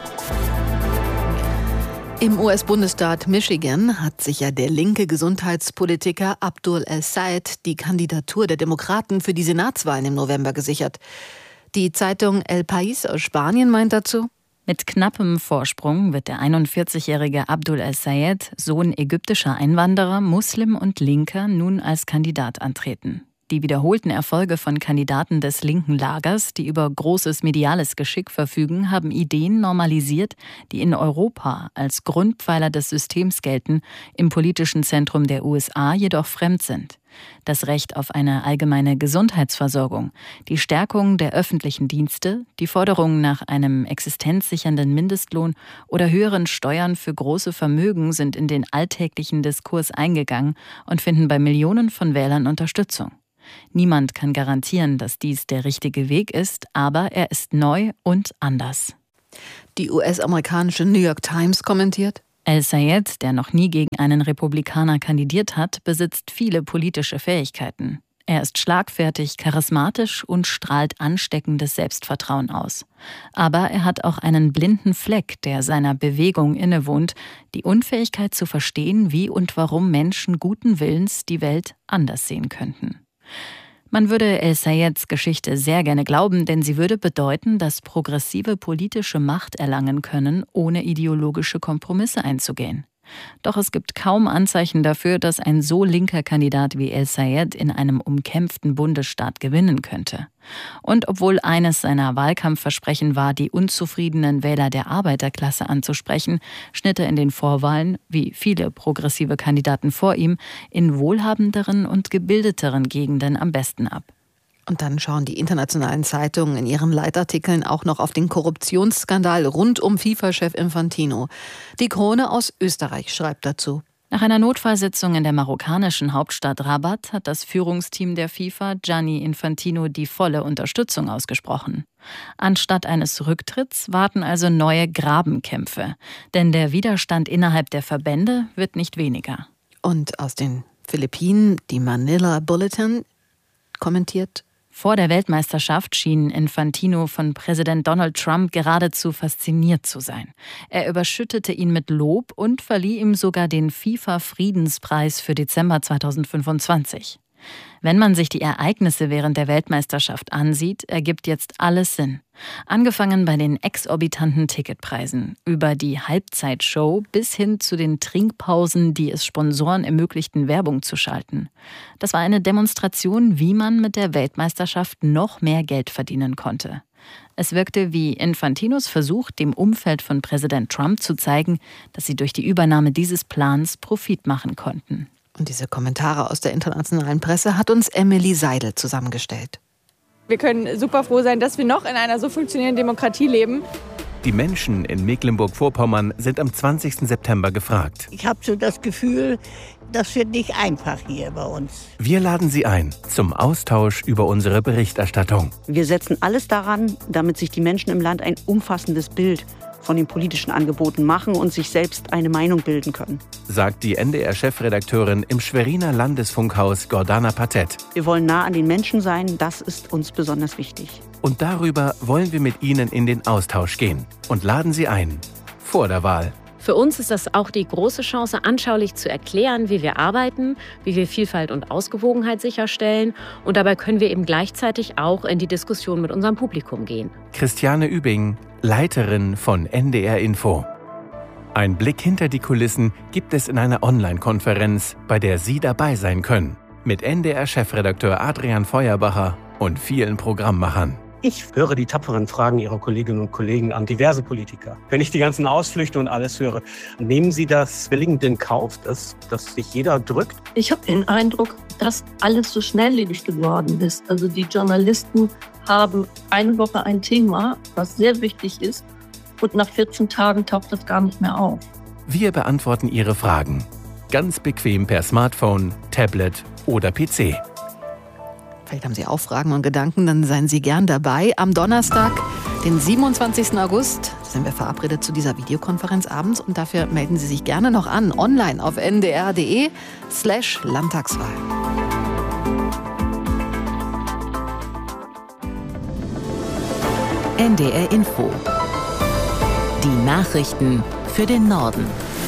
Im U S-Bundesstaat Michigan hat sich ja der linke Gesundheitspolitiker Abdul El-Sayed die Kandidatur der Demokraten für die Senatswahlen im November gesichert. Die Zeitung El País aus Spanien meint dazu: Mit knappem Vorsprung wird der einundvierzigjährige Abdul El-Sayed, Sohn ägyptischer Einwanderer, Muslim und Linker, nun als Kandidat antreten. Die wiederholten Erfolge von Kandidaten des linken Lagers, die über großes mediales Geschick verfügen, haben Ideen normalisiert, die in Europa als Grundpfeiler des Systems gelten, im politischen Zentrum der U S A jedoch fremd sind. Das Recht auf eine allgemeine Gesundheitsversorgung, die Stärkung der öffentlichen Dienste, die Forderung nach einem existenzsichernden Mindestlohn oder höheren Steuern für große Vermögen sind in den alltäglichen Diskurs eingegangen und finden bei Millionen von Wählern Unterstützung. Niemand kann garantieren, dass dies der richtige Weg ist, aber er ist neu und anders. Die U S-amerikanische New York Times kommentiert: El-Sayed, der noch nie gegen einen Republikaner kandidiert hat, besitzt viele politische Fähigkeiten. Er ist schlagfertig, charismatisch und strahlt ansteckendes Selbstvertrauen aus. Aber er hat auch einen blinden Fleck, der seiner Bewegung innewohnt, die Unfähigkeit zu verstehen, wie und warum Menschen guten Willens die Welt anders sehen könnten. Man würde El-Sayeds Geschichte sehr gerne glauben, denn sie würde bedeuten, dass Progressive politische Macht erlangen können, ohne ideologische Kompromisse einzugehen. Doch es gibt kaum Anzeichen dafür, dass ein so linker Kandidat wie El-Sayed in einem umkämpften Bundesstaat gewinnen könnte. Und obwohl eines seiner Wahlkampfversprechen war, die unzufriedenen Wähler der Arbeiterklasse anzusprechen, schnitt er in den Vorwahlen, wie viele progressive Kandidaten vor ihm, in wohlhabenderen und gebildeteren Gegenden am besten ab. Und dann schauen die internationalen Zeitungen in ihren Leitartikeln auch noch auf den Korruptionsskandal rund um FIFA-Chef Infantino. Die Krone aus Österreich schreibt dazu: Nach einer Notfallsitzung in der marokkanischen Hauptstadt Rabat hat das Führungsteam der FIFA Gianni Infantino die volle Unterstützung ausgesprochen. Anstatt eines Rücktritts warten also neue Grabenkämpfe. Denn der Widerstand innerhalb der Verbände wird nicht weniger. Und aus den Philippinen, die Manila Bulletin kommentiert: Vor der Weltmeisterschaft schien Infantino von Präsident Donald Trump geradezu fasziniert zu sein. Er überschüttete ihn mit Lob und verlieh ihm sogar den FIFA-Friedenspreis für Dezember zweitausendfünfundzwanzig. Wenn man sich die Ereignisse während der Weltmeisterschaft ansieht, ergibt jetzt alles Sinn. Angefangen bei den exorbitanten Ticketpreisen, über die Halbzeitshow bis hin zu den Trinkpausen, die es Sponsoren ermöglichten, Werbung zu schalten. Das war eine Demonstration, wie man mit der Weltmeisterschaft noch mehr Geld verdienen konnte. Es wirkte wie Infantinos Versuch, dem Umfeld von Präsident Trump zu zeigen, dass sie durch die Übernahme dieses Plans Profit machen konnten. Und diese Kommentare aus der internationalen Presse hat uns Emily Seidel zusammengestellt. Wir können super froh sein, dass wir noch in einer so funktionierenden Demokratie leben. Die Menschen in Mecklenburg-Vorpommern sind am zwanzigsten September gefragt. Ich habe so das Gefühl, das wird nicht einfach hier bei uns. Wir laden Sie ein zum Austausch über unsere Berichterstattung. Wir setzen alles daran, damit sich die Menschen im Land ein umfassendes Bild von den politischen Angeboten machen und sich selbst eine Meinung bilden können, sagt die N D R-Chefredakteurin im Schweriner Landesfunkhaus Gordana Patet. Wir wollen nah an den Menschen sein, das ist uns besonders wichtig. Und darüber wollen wir mit Ihnen in den Austausch gehen und laden Sie ein vor der Wahl. Für uns ist das auch die große Chance, anschaulich zu erklären, wie wir arbeiten, wie wir Vielfalt und Ausgewogenheit sicherstellen. Und dabei können wir eben gleichzeitig auch in die Diskussion mit unserem Publikum gehen. Christiane Übing, Leiterin von N D R Info. Ein Blick hinter die Kulissen gibt es in einer Online-Konferenz, bei der Sie dabei sein können. Mit N D R-Chefredakteur Adrian Feuerbacher und vielen Programmmachern. Ich höre die tapferen Fragen Ihrer Kolleginnen und Kollegen an diverse Politiker. Wenn ich die ganzen Ausflüchte und alles höre, nehmen Sie das willigend in Kauf, dass, dass sich jeder drückt? Ich habe den Eindruck, dass alles so schnelllebig geworden ist. Also die Journalisten haben eine Woche ein Thema, was sehr wichtig ist, und nach vierzehn Tagen taucht das gar nicht mehr auf. Wir beantworten Ihre Fragen. Ganz bequem per Smartphone, Tablet oder P C. Vielleicht haben Sie auch Fragen und Gedanken, dann seien Sie gern dabei. Am Donnerstag, den siebenundzwanzigsten August, sind wir verabredet zu dieser Videokonferenz abends. Und dafür melden Sie sich gerne noch an, online auf ndr.de slash Landtagswahl. N D R Info. Die Nachrichten für den Norden.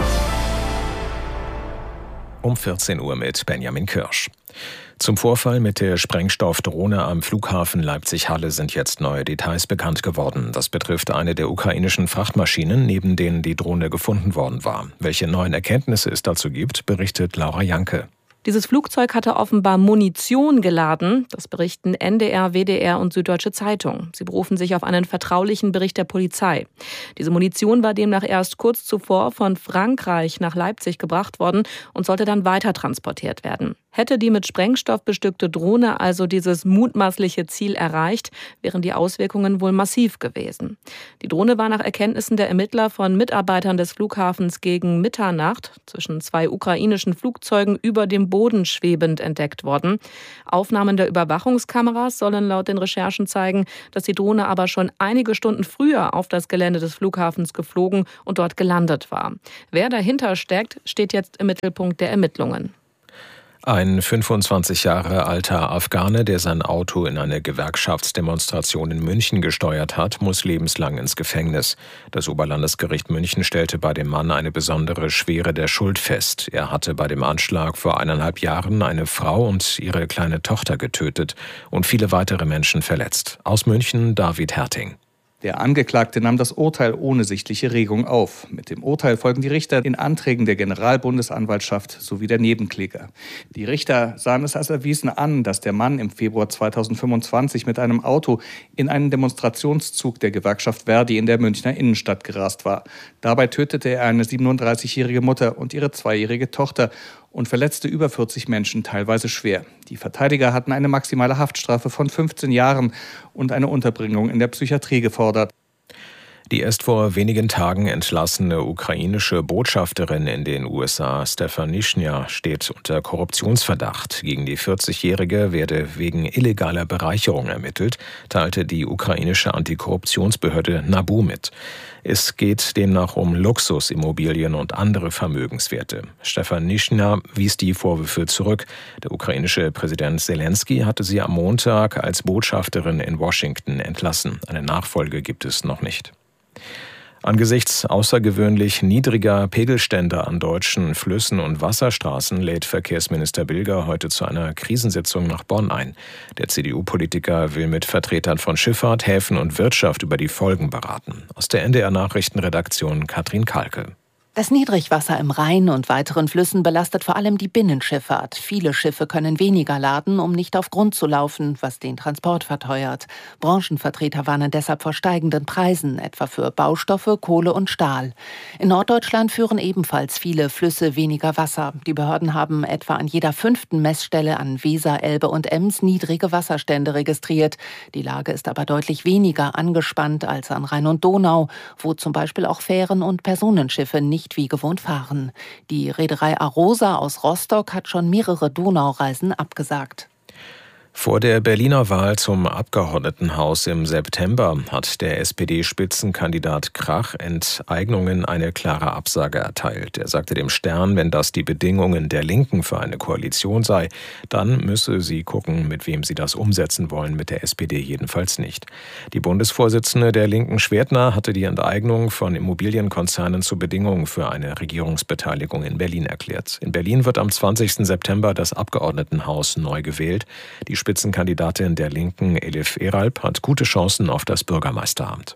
Um vierzehn Uhr mit Benjamin Kirsch. Zum Vorfall mit der Sprengstoffdrohne am Flughafen Leipzig-Halle sind jetzt neue Details bekannt geworden. Das betrifft eine der ukrainischen Frachtmaschinen, neben denen die Drohne gefunden worden war. Welche neuen Erkenntnisse es dazu gibt, berichtet Laura Janke. Dieses Flugzeug hatte offenbar Munition geladen. Das berichten N D R, W D R und Süddeutsche Zeitung. Sie berufen sich auf einen vertraulichen Bericht der Polizei. Diese Munition war demnach erst kurz zuvor von Frankreich nach Leipzig gebracht worden und sollte dann weiter transportiert werden. Hätte die mit Sprengstoff bestückte Drohne also dieses mutmaßliche Ziel erreicht, wären die Auswirkungen wohl massiv gewesen. Die Drohne war nach Erkenntnissen der Ermittler von Mitarbeitern des Flughafens gegen Mitternacht zwischen zwei ukrainischen Flugzeugen über dem Boden schwebend entdeckt worden. Aufnahmen der Überwachungskameras sollen laut den Recherchen zeigen, dass die Drohne aber schon einige Stunden früher auf das Gelände des Flughafens geflogen und dort gelandet war. Wer dahinter steckt, steht jetzt im Mittelpunkt der Ermittlungen. Ein fünfundzwanzig Jahre alter Afghane, der sein Auto in eine Gewerkschaftsdemonstration in München gesteuert hat, muss lebenslang ins Gefängnis. Das Oberlandesgericht München stellte bei dem Mann eine besondere Schwere der Schuld fest. Er hatte bei dem Anschlag vor eineinhalb Jahren eine Frau und ihre kleine Tochter getötet und viele weitere Menschen verletzt. Aus München David Herting. Der Angeklagte nahm das Urteil ohne sichtliche Regung auf. Mit dem Urteil folgen die Richter den Anträgen der Generalbundesanwaltschaft sowie der Nebenkläger. Die Richter sahen es als erwiesen an, dass der Mann im Februar zweitausendfünfundzwanzig mit einem Auto in einen Demonstrationszug der Gewerkschaft Verdi in der Münchner Innenstadt gerast war. Dabei tötete er eine siebenunddreißigjährige Mutter und ihre zweijährige Tochter und verletzte über vierzig Menschen, teilweise schwer. Die Verteidiger hatten eine maximale Haftstrafe von fünfzehn Jahren und eine Unterbringung in der Psychiatrie gefordert. Die erst vor wenigen Tagen entlassene ukrainische Botschafterin in den U S A, Stefanishnya, steht unter Korruptionsverdacht. Gegen die vierzigjährige werde wegen illegaler Bereicherung ermittelt, teilte die ukrainische Antikorruptionsbehörde NABU mit. Es geht demnach um Luxusimmobilien und andere Vermögenswerte. Stefanishnya wies die Vorwürfe zurück. Der ukrainische Präsident Zelensky hatte sie am Montag als Botschafterin in Washington entlassen. Eine Nachfolge gibt es noch nicht. Angesichts außergewöhnlich niedriger Pegelstände an deutschen Flüssen und Wasserstraßen lädt Verkehrsminister Bilger heute zu einer Krisensitzung nach Bonn ein. Der C D U-Politiker will mit Vertretern von Schifffahrt, Häfen und Wirtschaft über die Folgen beraten. Aus der N D R-Nachrichtenredaktion Katrin Kalke. Das Niedrigwasser im Rhein und weiteren Flüssen belastet vor allem die Binnenschifffahrt. Viele Schiffe können weniger laden, um nicht auf Grund zu laufen, was den Transport verteuert. Branchenvertreter warnen deshalb vor steigenden Preisen, etwa für Baustoffe, Kohle und Stahl. In Norddeutschland führen ebenfalls viele Flüsse weniger Wasser. Die Behörden haben etwa an jeder fünften Messstelle an Weser, Elbe und Ems niedrige Wasserstände registriert. Die Lage ist aber deutlich weniger angespannt als an Rhein und Donau, wo zum Beispiel auch Fähren und Personenschiffe nicht wie gewohnt fahren. Die Reederei Arosa aus Rostock hat schon mehrere Donaureisen abgesagt. Vor der Berliner Wahl zum Abgeordnetenhaus im September hat der S P D-Spitzenkandidat Krach Enteignungen eine klare Absage erteilt. Er sagte dem Stern, wenn das die Bedingungen der Linken für eine Koalition sei, dann müsse sie gucken, mit wem sie das umsetzen wollen, mit der S P D jedenfalls nicht. Die Bundesvorsitzende der Linken Schwertner hatte die Enteignung von Immobilienkonzernen zur Bedingung für eine Regierungsbeteiligung in Berlin erklärt. In Berlin wird am zwanzigsten September das Abgeordnetenhaus neu gewählt. Die Spitzenkandidatin der Linken, Elif Eralp, hat gute Chancen auf das Bürgermeisteramt.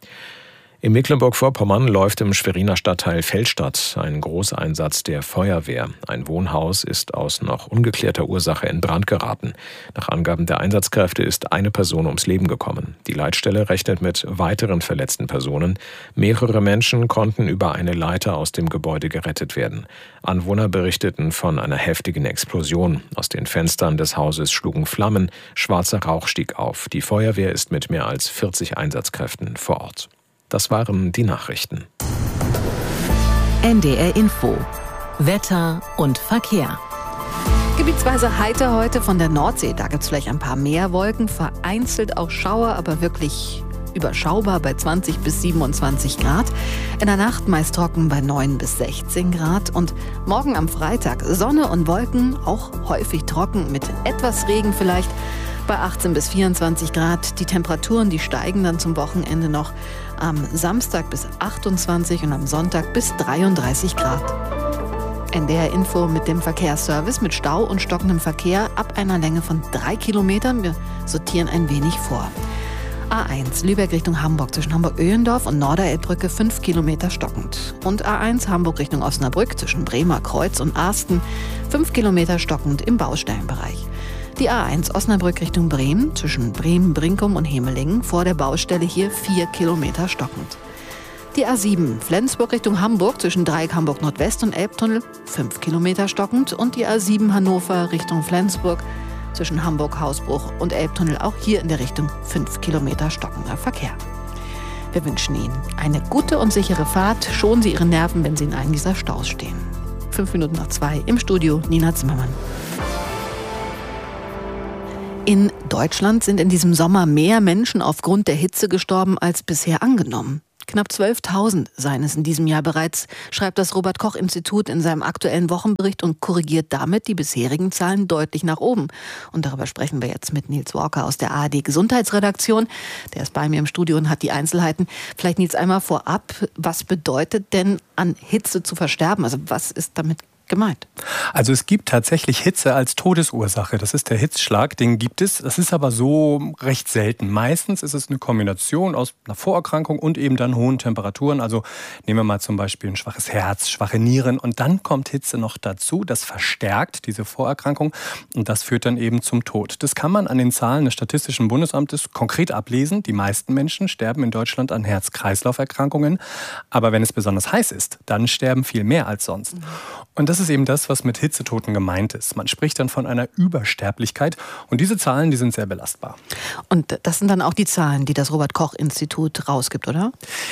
In Mecklenburg-Vorpommern läuft im Schweriner Stadtteil Feldstadt ein Großeinsatz der Feuerwehr. Ein Wohnhaus ist aus noch ungeklärter Ursache in Brand geraten. Nach Angaben der Einsatzkräfte ist eine Person ums Leben gekommen. Die Leitstelle rechnet mit weiteren verletzten Personen. Mehrere Menschen konnten über eine Leiter aus dem Gebäude gerettet werden. Anwohner berichteten von einer heftigen Explosion. Aus den Fenstern des Hauses schlugen Flammen, schwarzer Rauch stieg auf. Die Feuerwehr ist mit mehr als vierzig Einsatzkräften vor Ort. Das waren die Nachrichten. N D R Info. Wetter und Verkehr. Gebietsweise heiter heute von der Nordsee. Da gibt es vielleicht ein paar mehr Wolken, vereinzelt auch Schauer, aber wirklich überschaubar bei zwanzig bis siebenundzwanzig Grad. In der Nacht meist trocken bei neun bis sechzehn Grad. Und morgen am Freitag Sonne und Wolken, auch häufig trocken mit etwas Regen vielleicht. Bei achtzehn bis vierundzwanzig Grad. Die Temperaturen, die steigen dann zum Wochenende noch am Samstag bis achtundzwanzig und am Sonntag bis dreiunddreißig Grad. N D R Info mit dem Verkehrsservice mit Stau und stockendem Verkehr ab einer Länge von drei Kilometern. Wir sortieren ein wenig vor. A eins Lübeck Richtung Hamburg zwischen Hamburg-Öhendorf und Norderelbbrücke fünf Kilometer stockend. Und A eins Hamburg Richtung Osnabrück zwischen Bremer Kreuz und Arsten fünf Kilometer stockend im Baustellenbereich. Die A eins Osnabrück Richtung Bremen zwischen Bremen, Brinkum und Hemelingen vor der Baustelle hier vier Kilometer stockend. Die A sieben Flensburg Richtung Hamburg zwischen Dreieck Hamburg Nordwest und Elbtunnel fünf Kilometer stockend und die A sieben Hannover Richtung Flensburg zwischen Hamburg Hausbruch und Elbtunnel auch hier in der Richtung fünf Kilometer stockender Verkehr. Wir wünschen Ihnen eine gute und sichere Fahrt. Schonen Sie Ihre Nerven, wenn Sie in einem dieser Staus stehen. Fünf Minuten nach zwei im Studio Nina Zimmermann. In Deutschland sind in diesem Sommer mehr Menschen aufgrund der Hitze gestorben als bisher angenommen. Knapp zwölftausend seien es in diesem Jahr bereits, schreibt das Robert-Koch-Institut in seinem aktuellen Wochenbericht und korrigiert damit die bisherigen Zahlen deutlich nach oben. Und darüber sprechen wir jetzt mit Nils Walker aus der A R D-Gesundheitsredaktion. Der ist bei mir im Studio und hat die Einzelheiten. Vielleicht Nils einmal vorab, was bedeutet denn an Hitze zu versterben? Also was ist damit gemeint? Also es gibt tatsächlich Hitze als Todesursache. Das ist der Hitzschlag, den gibt es. Das ist aber so recht selten. Meistens ist es eine Kombination aus einer Vorerkrankung und eben dann hohen Temperaturen. Also nehmen wir mal zum Beispiel ein schwaches Herz, schwache Nieren und dann kommt Hitze noch dazu. Das verstärkt diese Vorerkrankung und das führt dann eben zum Tod. Das kann man an den Zahlen des Statistischen Bundesamtes konkret ablesen. Die meisten Menschen sterben in Deutschland an Herz-Kreislauf-Erkrankungen. Aber wenn es besonders heiß ist, dann sterben viel mehr als sonst. Und das Das ist eben das, was mit Hitzetoten gemeint ist. Man spricht dann von einer Übersterblichkeit und diese Zahlen, die sind sehr belastbar. Und das sind dann auch die Zahlen, die das Robert-Koch-Institut rausgibt, oder?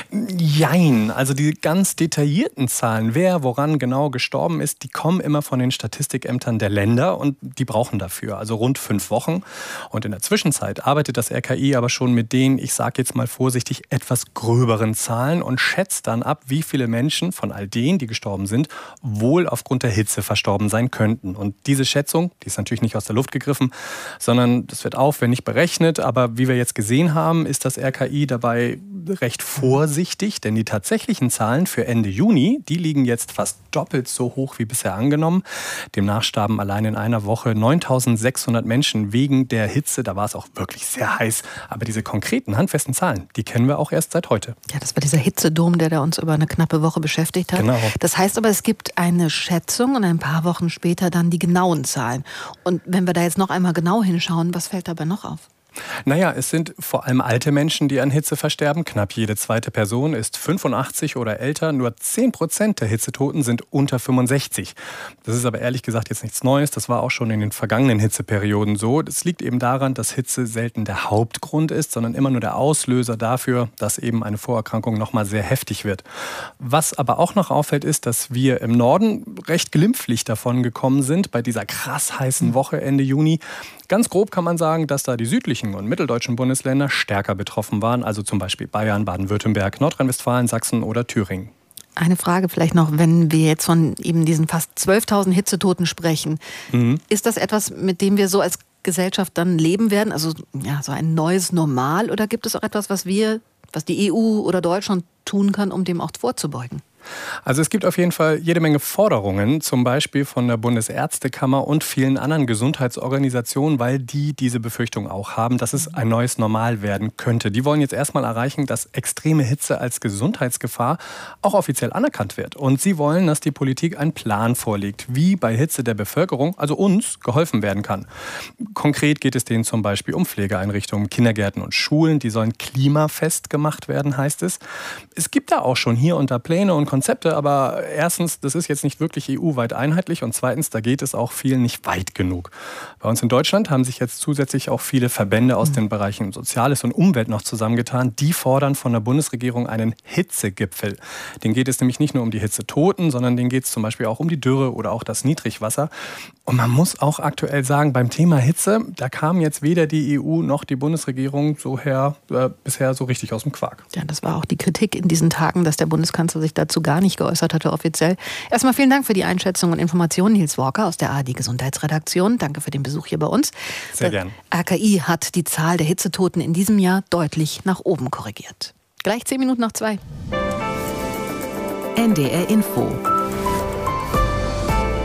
Jein, also die ganz detaillierten Zahlen, wer woran genau gestorben ist, die kommen immer von den Statistikämtern der Länder und die brauchen dafür, also rund fünf Wochen. Und in der Zwischenzeit arbeitet das R K I aber schon mit den, ich sage jetzt mal vorsichtig, etwas gröberen Zahlen und schätzt dann ab, wie viele Menschen von all denen, die gestorben sind, wohl aufgrund der Hitze verstorben sein könnten. Und diese Schätzung, die ist natürlich nicht aus der Luft gegriffen, sondern das wird aufwendig berechnet. Aber wie wir jetzt gesehen haben, ist das R K I dabei recht vorsichtig, denn die tatsächlichen Zahlen für Ende Juni, die liegen jetzt fast doppelt so hoch wie bisher angenommen. Demnach starben allein in einer Woche neuntausendsechshundert Menschen wegen der Hitze. Da war es auch wirklich sehr heiß. Aber diese konkreten, handfesten Zahlen, die kennen wir auch erst seit heute. Ja, das war dieser Hitzedom, der, der uns über eine knappe Woche beschäftigt hat. Genau. Das heißt aber, es gibt eine Schätzung und ein paar Wochen später dann die genauen Zahlen. Und wenn wir da jetzt noch einmal genau hinschauen, was fällt dabei noch auf? Naja, es sind vor allem alte Menschen, die an Hitze versterben. Knapp jede zweite Person ist fünfundachtzig oder älter. Nur zehn Prozent der Hitzetoten sind unter fünfundsechzig. Das ist aber ehrlich gesagt jetzt nichts Neues. Das war auch schon in den vergangenen Hitzeperioden so. Das liegt eben daran, dass Hitze selten der Hauptgrund ist, sondern immer nur der Auslöser dafür, dass eben eine Vorerkrankung noch mal sehr heftig wird. Was aber auch noch auffällt, ist, dass wir im Norden recht glimpflich davon gekommen sind bei dieser krass heißen Woche Ende Juni. Ganz grob kann man sagen, dass da die südlichen und mitteldeutschen Bundesländer stärker betroffen waren, also zum Beispiel Bayern, Baden-Württemberg, Nordrhein-Westfalen, Sachsen oder Thüringen. Eine Frage vielleicht noch, wenn wir jetzt von eben diesen fast zwölftausend Hitzetoten sprechen. Mhm. Ist das etwas, mit dem wir so als Gesellschaft dann leben werden? Also ja, so ein neues Normal? Oder gibt es auch etwas, was wir, was die E U oder Deutschland tun kann, um dem auch vorzubeugen? Also es gibt auf jeden Fall jede Menge Forderungen, zum Beispiel von der Bundesärztekammer und vielen anderen Gesundheitsorganisationen, weil die diese Befürchtung auch haben, dass es ein neues Normal werden könnte. Die wollen jetzt erstmal erreichen, dass extreme Hitze als Gesundheitsgefahr auch offiziell anerkannt wird. Und sie wollen, dass die Politik einen Plan vorlegt, wie bei Hitze der Bevölkerung, also uns, geholfen werden kann. Konkret geht es denen zum Beispiel um Pflegeeinrichtungen, Kindergärten und Schulen. Die sollen klimafest gemacht werden, heißt es. Es gibt da auch schon hier und da Pläne und Konzepte, aber erstens, das ist jetzt nicht wirklich E U-weit einheitlich und zweitens, da geht es auch viel nicht weit genug. Bei uns in Deutschland haben sich jetzt zusätzlich auch viele Verbände aus den Bereichen Soziales und Umwelt noch zusammengetan. Die fordern von der Bundesregierung einen Hitzegipfel. Den geht es nämlich nicht nur um die Hitzetoten, sondern denen geht es zum Beispiel auch um die Dürre oder auch das Niedrigwasser. Und man muss auch aktuell sagen, beim Thema Hitze, da kam jetzt weder die E U noch die Bundesregierung so her, äh, bisher so richtig aus dem Quark. Ja, das war auch die Kritik in diesen Tagen, dass der Bundeskanzler sich dazu gar nicht geäußert hatte offiziell. Erstmal vielen Dank für die Einschätzung und Informationen, Nils Walker aus der A R D-Gesundheitsredaktion. Danke für den Besuch hier bei uns. Sehr gern. R K I hat die Zahl der Hitzetoten in diesem Jahr deutlich nach oben korrigiert. Gleich zehn Minuten nach zwei. N D R Info.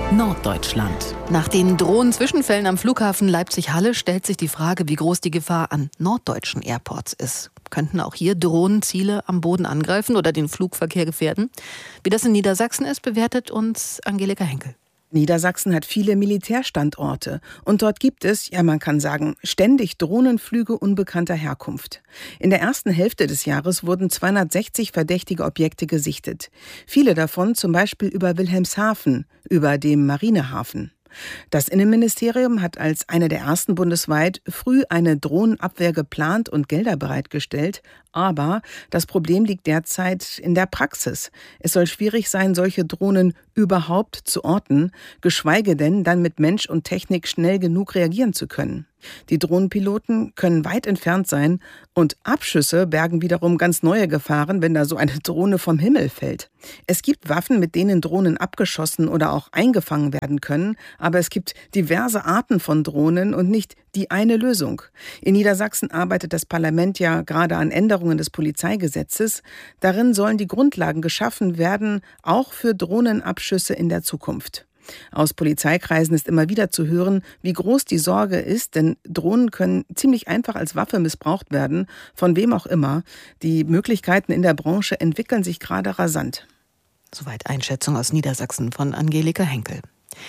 Norddeutschland. Nach den Drohnen-Zwischenfällen am Flughafen Leipzig-Halle stellt sich die Frage, wie groß die Gefahr an norddeutschen Airports ist. Könnten auch hier Drohnen Ziele am Boden angreifen oder den Flugverkehr gefährden? Wie das in Niedersachsen ist, bewertet uns Angelika Henkel. Niedersachsen hat viele Militärstandorte und dort gibt es, ja man kann sagen, ständig Drohnenflüge unbekannter Herkunft. In der ersten Hälfte des Jahres wurden zweihundertsechzig verdächtige Objekte gesichtet. Viele davon zum Beispiel über Wilhelmshaven, über dem Marinehafen. Das Innenministerium hat als einer der ersten bundesweit früh eine Drohnenabwehr geplant und Gelder bereitgestellt. Aber das Problem liegt derzeit in der Praxis. Es soll schwierig sein, solche Drohnen überhaupt zu orten, geschweige denn dann mit Mensch und Technik schnell genug reagieren zu können. Die Drohnenpiloten können weit entfernt sein und Abschüsse bergen wiederum ganz neue Gefahren, wenn da so eine Drohne vom Himmel fällt. Es gibt Waffen, mit denen Drohnen abgeschossen oder auch eingefangen werden können, aber es gibt diverse Arten von Drohnen und nicht die eine Lösung. In Niedersachsen arbeitet das Parlament ja gerade an Änderungen des Polizeigesetzes. Darin sollen die Grundlagen geschaffen werden, auch für Drohnenabschüsse in der Zukunft. Aus Polizeikreisen ist immer wieder zu hören, wie groß die Sorge ist, denn Drohnen können ziemlich einfach als Waffe missbraucht werden, von wem auch immer. Die Möglichkeiten in der Branche entwickeln sich gerade rasant. Soweit Einschätzung aus Niedersachsen von Angelika Henkel.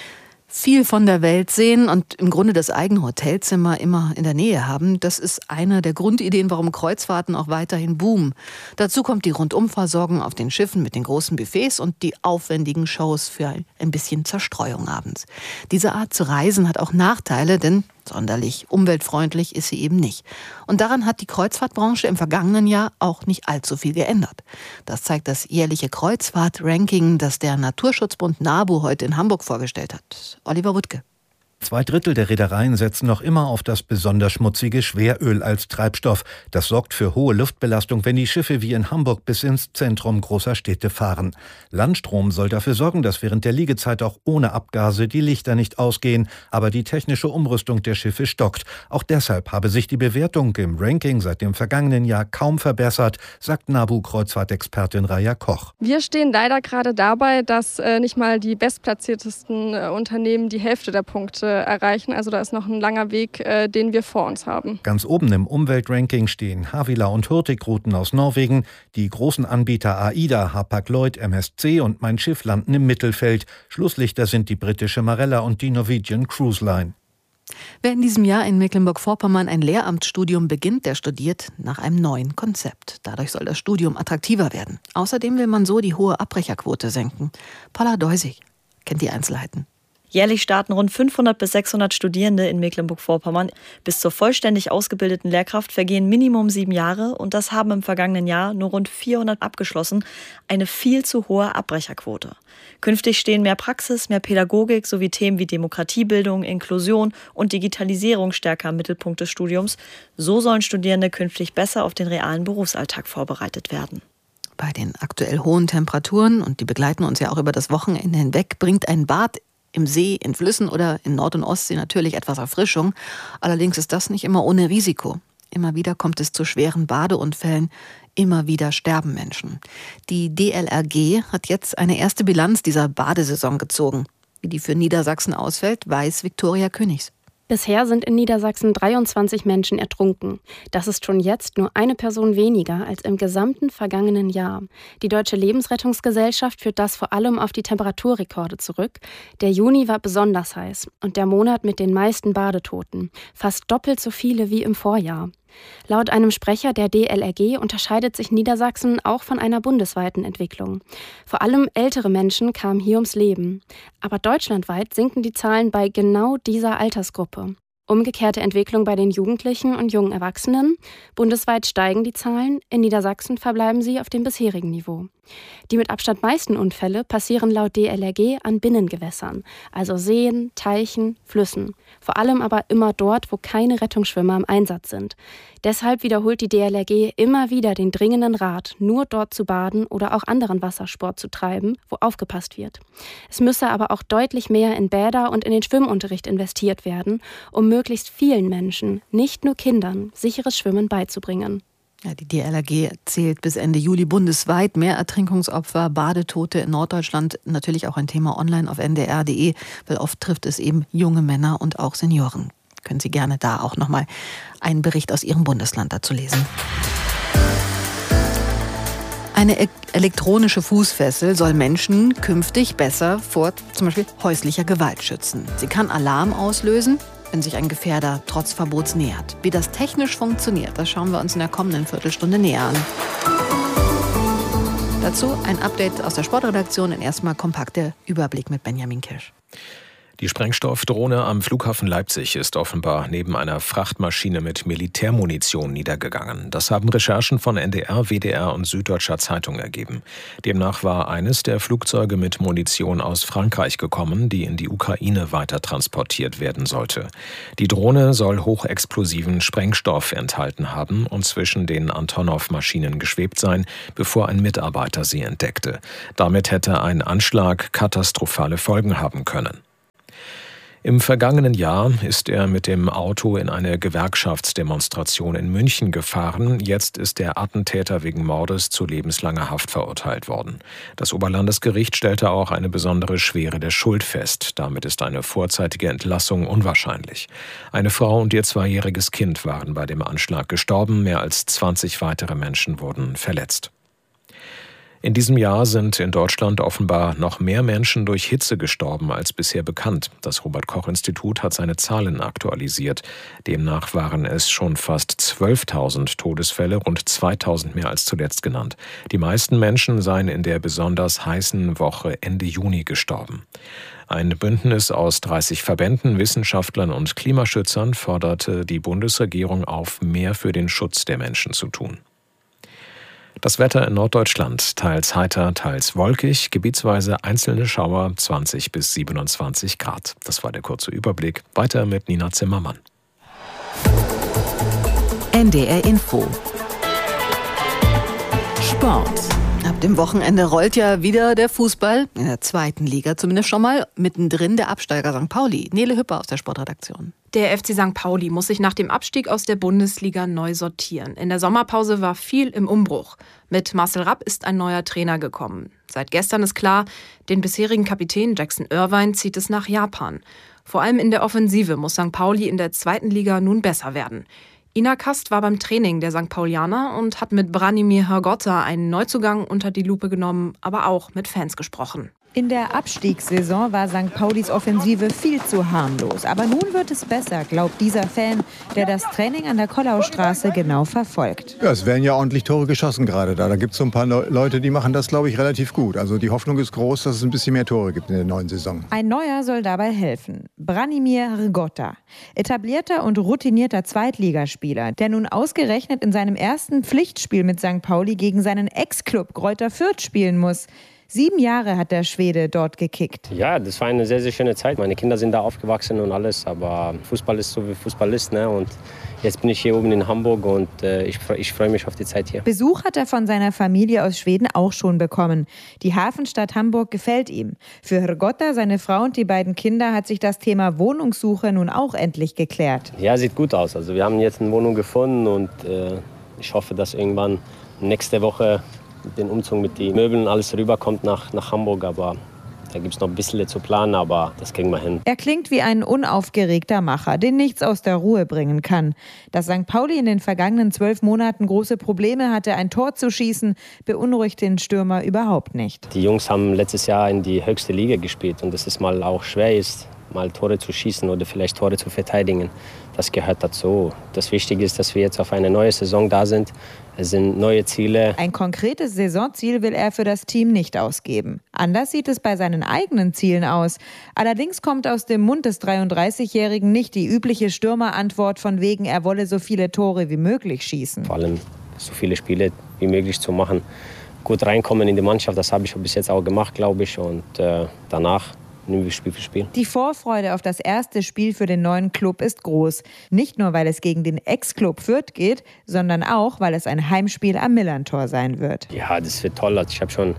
Viel von der Welt sehen und im Grunde das eigene Hotelzimmer immer in der Nähe haben, das ist eine der Grundideen, warum Kreuzfahrten auch weiterhin boomen. Dazu kommt die Rundumversorgung auf den Schiffen mit den großen Buffets und die aufwendigen Shows für ein bisschen Zerstreuung abends. Diese Art zu reisen hat auch Nachteile, denn sonderlich umweltfreundlich ist sie eben nicht. Und daran hat die Kreuzfahrtbranche im vergangenen Jahr auch nicht allzu viel geändert. Das zeigt das jährliche Kreuzfahrt-Ranking, das der Naturschutzbund NABU heute in Hamburg vorgestellt hat. Oliver Wuttke. Zwei Drittel der Reedereien setzen noch immer auf das besonders schmutzige Schweröl als Treibstoff. Das sorgt für hohe Luftbelastung, wenn die Schiffe wie in Hamburg bis ins Zentrum großer Städte fahren. Landstrom soll dafür sorgen, dass während der Liegezeit auch ohne Abgase die Lichter nicht ausgehen. Aber die technische Umrüstung der Schiffe stockt. Auch deshalb habe sich die Bewertung im Ranking seit dem vergangenen Jahr kaum verbessert, sagt NABU-Kreuzfahrtexpertin Raja Koch. Wir stehen leider gerade dabei, dass äh, nicht mal die bestplatziertesten äh, Unternehmen die Hälfte der Punkte erreichen. Also da ist noch ein langer Weg, äh, den wir vor uns haben. Ganz oben im Umweltranking stehen Havila und Hurtigruten aus Norwegen. Die großen Anbieter AIDA, Hapag-Lloyd, M S C und Mein Schiff landen im Mittelfeld. Schlusslichter sind die britische Marella und die Norwegian Cruise Line. Wer in diesem Jahr in Mecklenburg-Vorpommern ein Lehramtsstudium beginnt, der studiert nach einem neuen Konzept. Dadurch soll das Studium attraktiver werden. Außerdem will man so die hohe Abbrecherquote senken. Paula Deusig kennt die Einzelheiten. Jährlich starten rund fünfhundert bis sechshundert Studierende in Mecklenburg-Vorpommern. Bis zur vollständig ausgebildeten Lehrkraft vergehen Minimum sieben Jahre und das haben im vergangenen Jahr nur rund vierhundert abgeschlossen. Eine viel zu hohe Abbrecherquote. Künftig stehen mehr Praxis, mehr Pädagogik sowie Themen wie Demokratiebildung, Inklusion und Digitalisierung stärker im Mittelpunkt des Studiums. So sollen Studierende künftig besser auf den realen Berufsalltag vorbereitet werden. Bei den aktuell hohen Temperaturen, und die begleiten uns ja auch über das Wochenende hinweg, bringt ein Bad im See, in Flüssen oder in Nord- und Ostsee natürlich etwas Erfrischung. Allerdings ist das nicht immer ohne Risiko. Immer wieder kommt es zu schweren Badeunfällen. Immer wieder sterben Menschen. Die D L R G hat jetzt eine erste Bilanz dieser Badesaison gezogen. Wie die für Niedersachsen ausfällt, weiß Viktoria Königs. Bisher sind in Niedersachsen dreiundzwanzig Menschen ertrunken. Das ist schon jetzt nur eine Person weniger als im gesamten vergangenen Jahr. Die Deutsche Lebensrettungsgesellschaft führt das vor allem auf die Temperaturrekorde zurück. Der Juni war besonders heiß und der Monat mit den meisten Badetoten. Fast doppelt so viele wie im Vorjahr. Laut einem Sprecher der D L R G unterscheidet sich Niedersachsen auch von einer bundesweiten Entwicklung. Vor allem ältere Menschen kamen hier ums Leben. Aber deutschlandweit sinken die Zahlen bei genau dieser Altersgruppe. Umgekehrte Entwicklung bei den Jugendlichen und jungen Erwachsenen. Bundesweit steigen die Zahlen, in Niedersachsen verbleiben sie auf dem bisherigen Niveau. Die mit Abstand meisten Unfälle passieren laut D L R G an Binnengewässern, also Seen, Teichen, Flüssen. Vor allem aber immer dort, wo keine Rettungsschwimmer im Einsatz sind. Deshalb wiederholt die D L R G immer wieder den dringenden Rat, nur dort zu baden oder auch anderen Wassersport zu treiben, wo aufgepasst wird. Es müsse aber auch deutlich mehr in Bäder und in den Schwimmunterricht investiert werden, um möglichst vielen Menschen, nicht nur Kindern, sicheres Schwimmen beizubringen. Ja, die D L R G zählt bis Ende Juli bundesweit mehr Ertrinkungsopfer, Badetote in Norddeutschland. Natürlich auch ein Thema online auf n d r punkt d e, weil oft trifft es eben junge Männer und auch Senioren. Können Sie gerne da auch nochmal einen Bericht aus Ihrem Bundesland dazu lesen. Eine e- elektronische Fußfessel soll Menschen künftig besser vor zum Beispiel häuslicher Gewalt schützen. Sie kann Alarm auslösen, wenn sich ein Gefährder trotz Verbots nähert. Wie das technisch funktioniert, das schauen wir uns in der kommenden Viertelstunde näher an. Dazu ein Update aus der Sportredaktion. Erstmal kompakter Überblick mit Benjamin Kirsch. Die Sprengstoffdrohne am Flughafen Leipzig ist offenbar neben einer Frachtmaschine mit Militärmunition niedergegangen. Das haben Recherchen von N D R, W D R und Süddeutscher Zeitung ergeben. Demnach war eines der Flugzeuge mit Munition aus Frankreich gekommen, die in die Ukraine weiter transportiert werden sollte. Die Drohne soll hochexplosiven Sprengstoff enthalten haben und zwischen den Antonov-Maschinen geschwebt sein, bevor ein Mitarbeiter sie entdeckte. Damit hätte ein Anschlag katastrophale Folgen haben können. Im vergangenen Jahr ist er mit dem Auto in eine Gewerkschaftsdemonstration in München gefahren. Jetzt ist der Attentäter wegen Mordes zu lebenslanger Haft verurteilt worden. Das Oberlandesgericht stellte auch eine besondere Schwere der Schuld fest. Damit ist eine vorzeitige Entlassung unwahrscheinlich. Eine Frau und ihr zweijähriges Kind waren bei dem Anschlag gestorben. Mehr als zwanzig weitere Menschen wurden verletzt. In diesem Jahr sind in Deutschland offenbar noch mehr Menschen durch Hitze gestorben als bisher bekannt. Das Robert-Koch-Institut hat seine Zahlen aktualisiert. Demnach waren es schon fast zwölftausend Todesfälle, rund zweitausend mehr als zuletzt genannt. Die meisten Menschen seien in der besonders heißen Woche Ende Juni gestorben. Ein Bündnis aus dreißig Verbänden, Wissenschaftlern und Klimaschützern forderte die Bundesregierung auf, mehr für den Schutz der Menschen zu tun. Das Wetter in Norddeutschland, teils heiter, teils wolkig, gebietsweise einzelne Schauer, zwanzig bis siebenundzwanzig Grad. Das war der kurze Überblick. Weiter mit Nina Zimmermann. N D R Info. Sport. Ab dem Wochenende rollt ja wieder der Fußball, in der zweiten Liga zumindest schon mal, mittendrin der Absteiger Sankt Pauli. Nele Hüpper aus der Sportredaktion. Der F C Sankt Pauli muss sich nach dem Abstieg aus der Bundesliga neu sortieren. In der Sommerpause war viel im Umbruch. Mit Marcel Rapp ist ein neuer Trainer gekommen. Seit gestern ist klar, den bisherigen Kapitän Jackson Irvine zieht es nach Japan. Vor allem in der Offensive muss Sankt Pauli in der zweiten Liga nun besser werden. Ina Kast war beim Training der Sankt Paulianer und hat mit Branimir Hrgotta einen Neuzugang unter die Lupe genommen, aber auch mit Fans gesprochen. In der Abstiegssaison war Sankt Paulis Offensive viel zu harmlos. Aber nun wird es besser, glaubt dieser Fan, der das Training an der Kollaustraße genau verfolgt. Ja, es werden ja ordentlich Tore geschossen gerade da. Da gibt es so ein paar Leute, die machen das, glaube ich, relativ gut. Also die Hoffnung ist groß, dass es ein bisschen mehr Tore gibt in der neuen Saison. Ein neuer soll dabei helfen. Branimir Hrgotta, etablierter und routinierter Zweitligaspieler, der nun ausgerechnet in seinem ersten Pflichtspiel mit Sankt Pauli gegen seinen Ex-Club Greuther Fürth spielen muss. Sieben Jahre hat der Schwede dort gekickt. Ja, das war eine sehr, sehr schöne Zeit. Meine Kinder sind da aufgewachsen und alles, aber Fußball ist so wie Fußball ist, ne? Und jetzt bin ich hier oben in Hamburg und äh, ich, ich freue mich auf die Zeit hier. Besuch hat er von seiner Familie aus Schweden auch schon bekommen. Die Hafenstadt Hamburg gefällt ihm. Für Hrgotta, seine Frau und die beiden Kinder hat sich das Thema Wohnungssuche nun auch endlich geklärt. Ja, sieht gut aus. Also wir haben jetzt eine Wohnung gefunden und äh, ich hoffe, dass irgendwann nächste Woche den Umzug mit den Möbeln alles rüberkommt nach, nach Hamburg, aber da gibt es noch ein bisschen zu planen, aber das kriegen wir hin. Er klingt wie ein unaufgeregter Macher, den nichts aus der Ruhe bringen kann. Dass Sankt Pauli in den vergangenen zwölf Monaten große Probleme hatte, ein Tor zu schießen, beunruhigt den Stürmer überhaupt nicht. Die Jungs haben letztes Jahr in die höchste Liga gespielt und dass es mal auch schwer ist, mal Tore zu schießen oder vielleicht Tore zu verteidigen. Das gehört dazu. Das Wichtige ist, dass wir jetzt auf eine neue Saison da sind. Es sind neue Ziele. Ein konkretes Saisonziel will er für das Team nicht ausgeben. Anders sieht es bei seinen eigenen Zielen aus. Allerdings kommt aus dem Mund des dreiunddreißigjährigen nicht die übliche Stürmerantwort von wegen, er wolle so viele Tore wie möglich schießen. Vor allem so viele Spiele wie möglich zu machen. Gut reinkommen in die Mannschaft, das habe ich bis jetzt auch gemacht, glaube ich. Und äh, danach nehmen wir Spiel für Spiel. Die Vorfreude auf das erste Spiel für den neuen Club ist groß. Nicht nur, weil es gegen den Ex-Club Fürth geht, sondern auch, weil es ein Heimspiel am Millerntor sein wird. Ja, das wird toll. Ich habe schon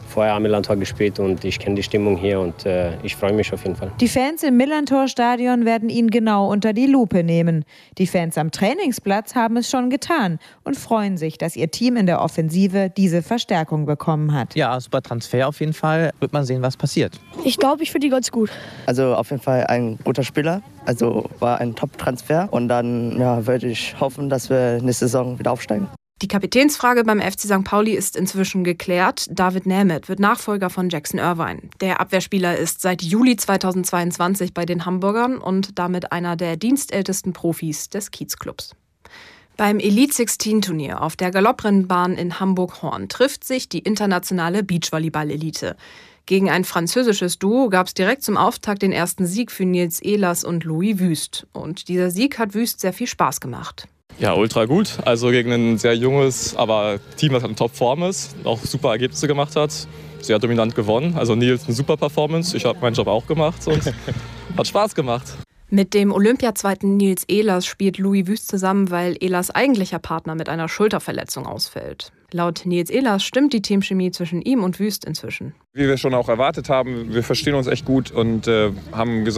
vorher am Millantor gespielt und ich kenne die Stimmung hier und äh, ich freue mich auf jeden Fall. Die Fans im Millantor-Stadion werden ihn genau unter die Lupe nehmen. Die Fans am Trainingsplatz haben es schon getan und freuen sich, dass ihr Team in der Offensive diese Verstärkung bekommen hat. Ja, super Transfer auf jeden Fall. Wird man sehen, was passiert. Ich glaube, ich finde die ganz gut. Also auf jeden Fall ein guter Spieler. Also war ein Top-Transfer. Und dann ja, würde ich hoffen, dass wir nächste Saison wieder aufsteigen. Die Kapitänsfrage beim F C Sankt Pauli ist inzwischen geklärt. David Nemeth wird Nachfolger von Jackson Irvine. Der Abwehrspieler ist seit Juli zweitausendzweiundzwanzig bei den Hamburgern und damit einer der dienstältesten Profis des Kiezclubs. Beim Elite-Sixteen-Turnier auf der Galopprennbahn in Hamburg-Horn trifft sich die internationale Beachvolleyball-Elite. Gegen ein französisches Duo gab es direkt zum Auftakt den ersten Sieg für Nils Ehlers und Louis Wüst. Und dieser Sieg hat Wüst sehr viel Spaß gemacht. Ja, ultra gut. Also gegen ein sehr junges, aber Team, das in Topform ist, auch super Ergebnisse gemacht hat. Sehr dominant gewonnen. Also Nils eine super Performance. Ich habe meinen Job auch gemacht und hat Spaß gemacht. Mit dem Olympiazweiten Nils Ehlers spielt Louis Wüst zusammen, weil Ehlers eigentlicher Partner mit einer Schulterverletzung ausfällt. Laut Nils Ehlers stimmt die Teamchemie zwischen ihm und Wüst inzwischen. Wie wir schon auch erwartet haben, wir verstehen uns echt gut und äh, haben gesagt,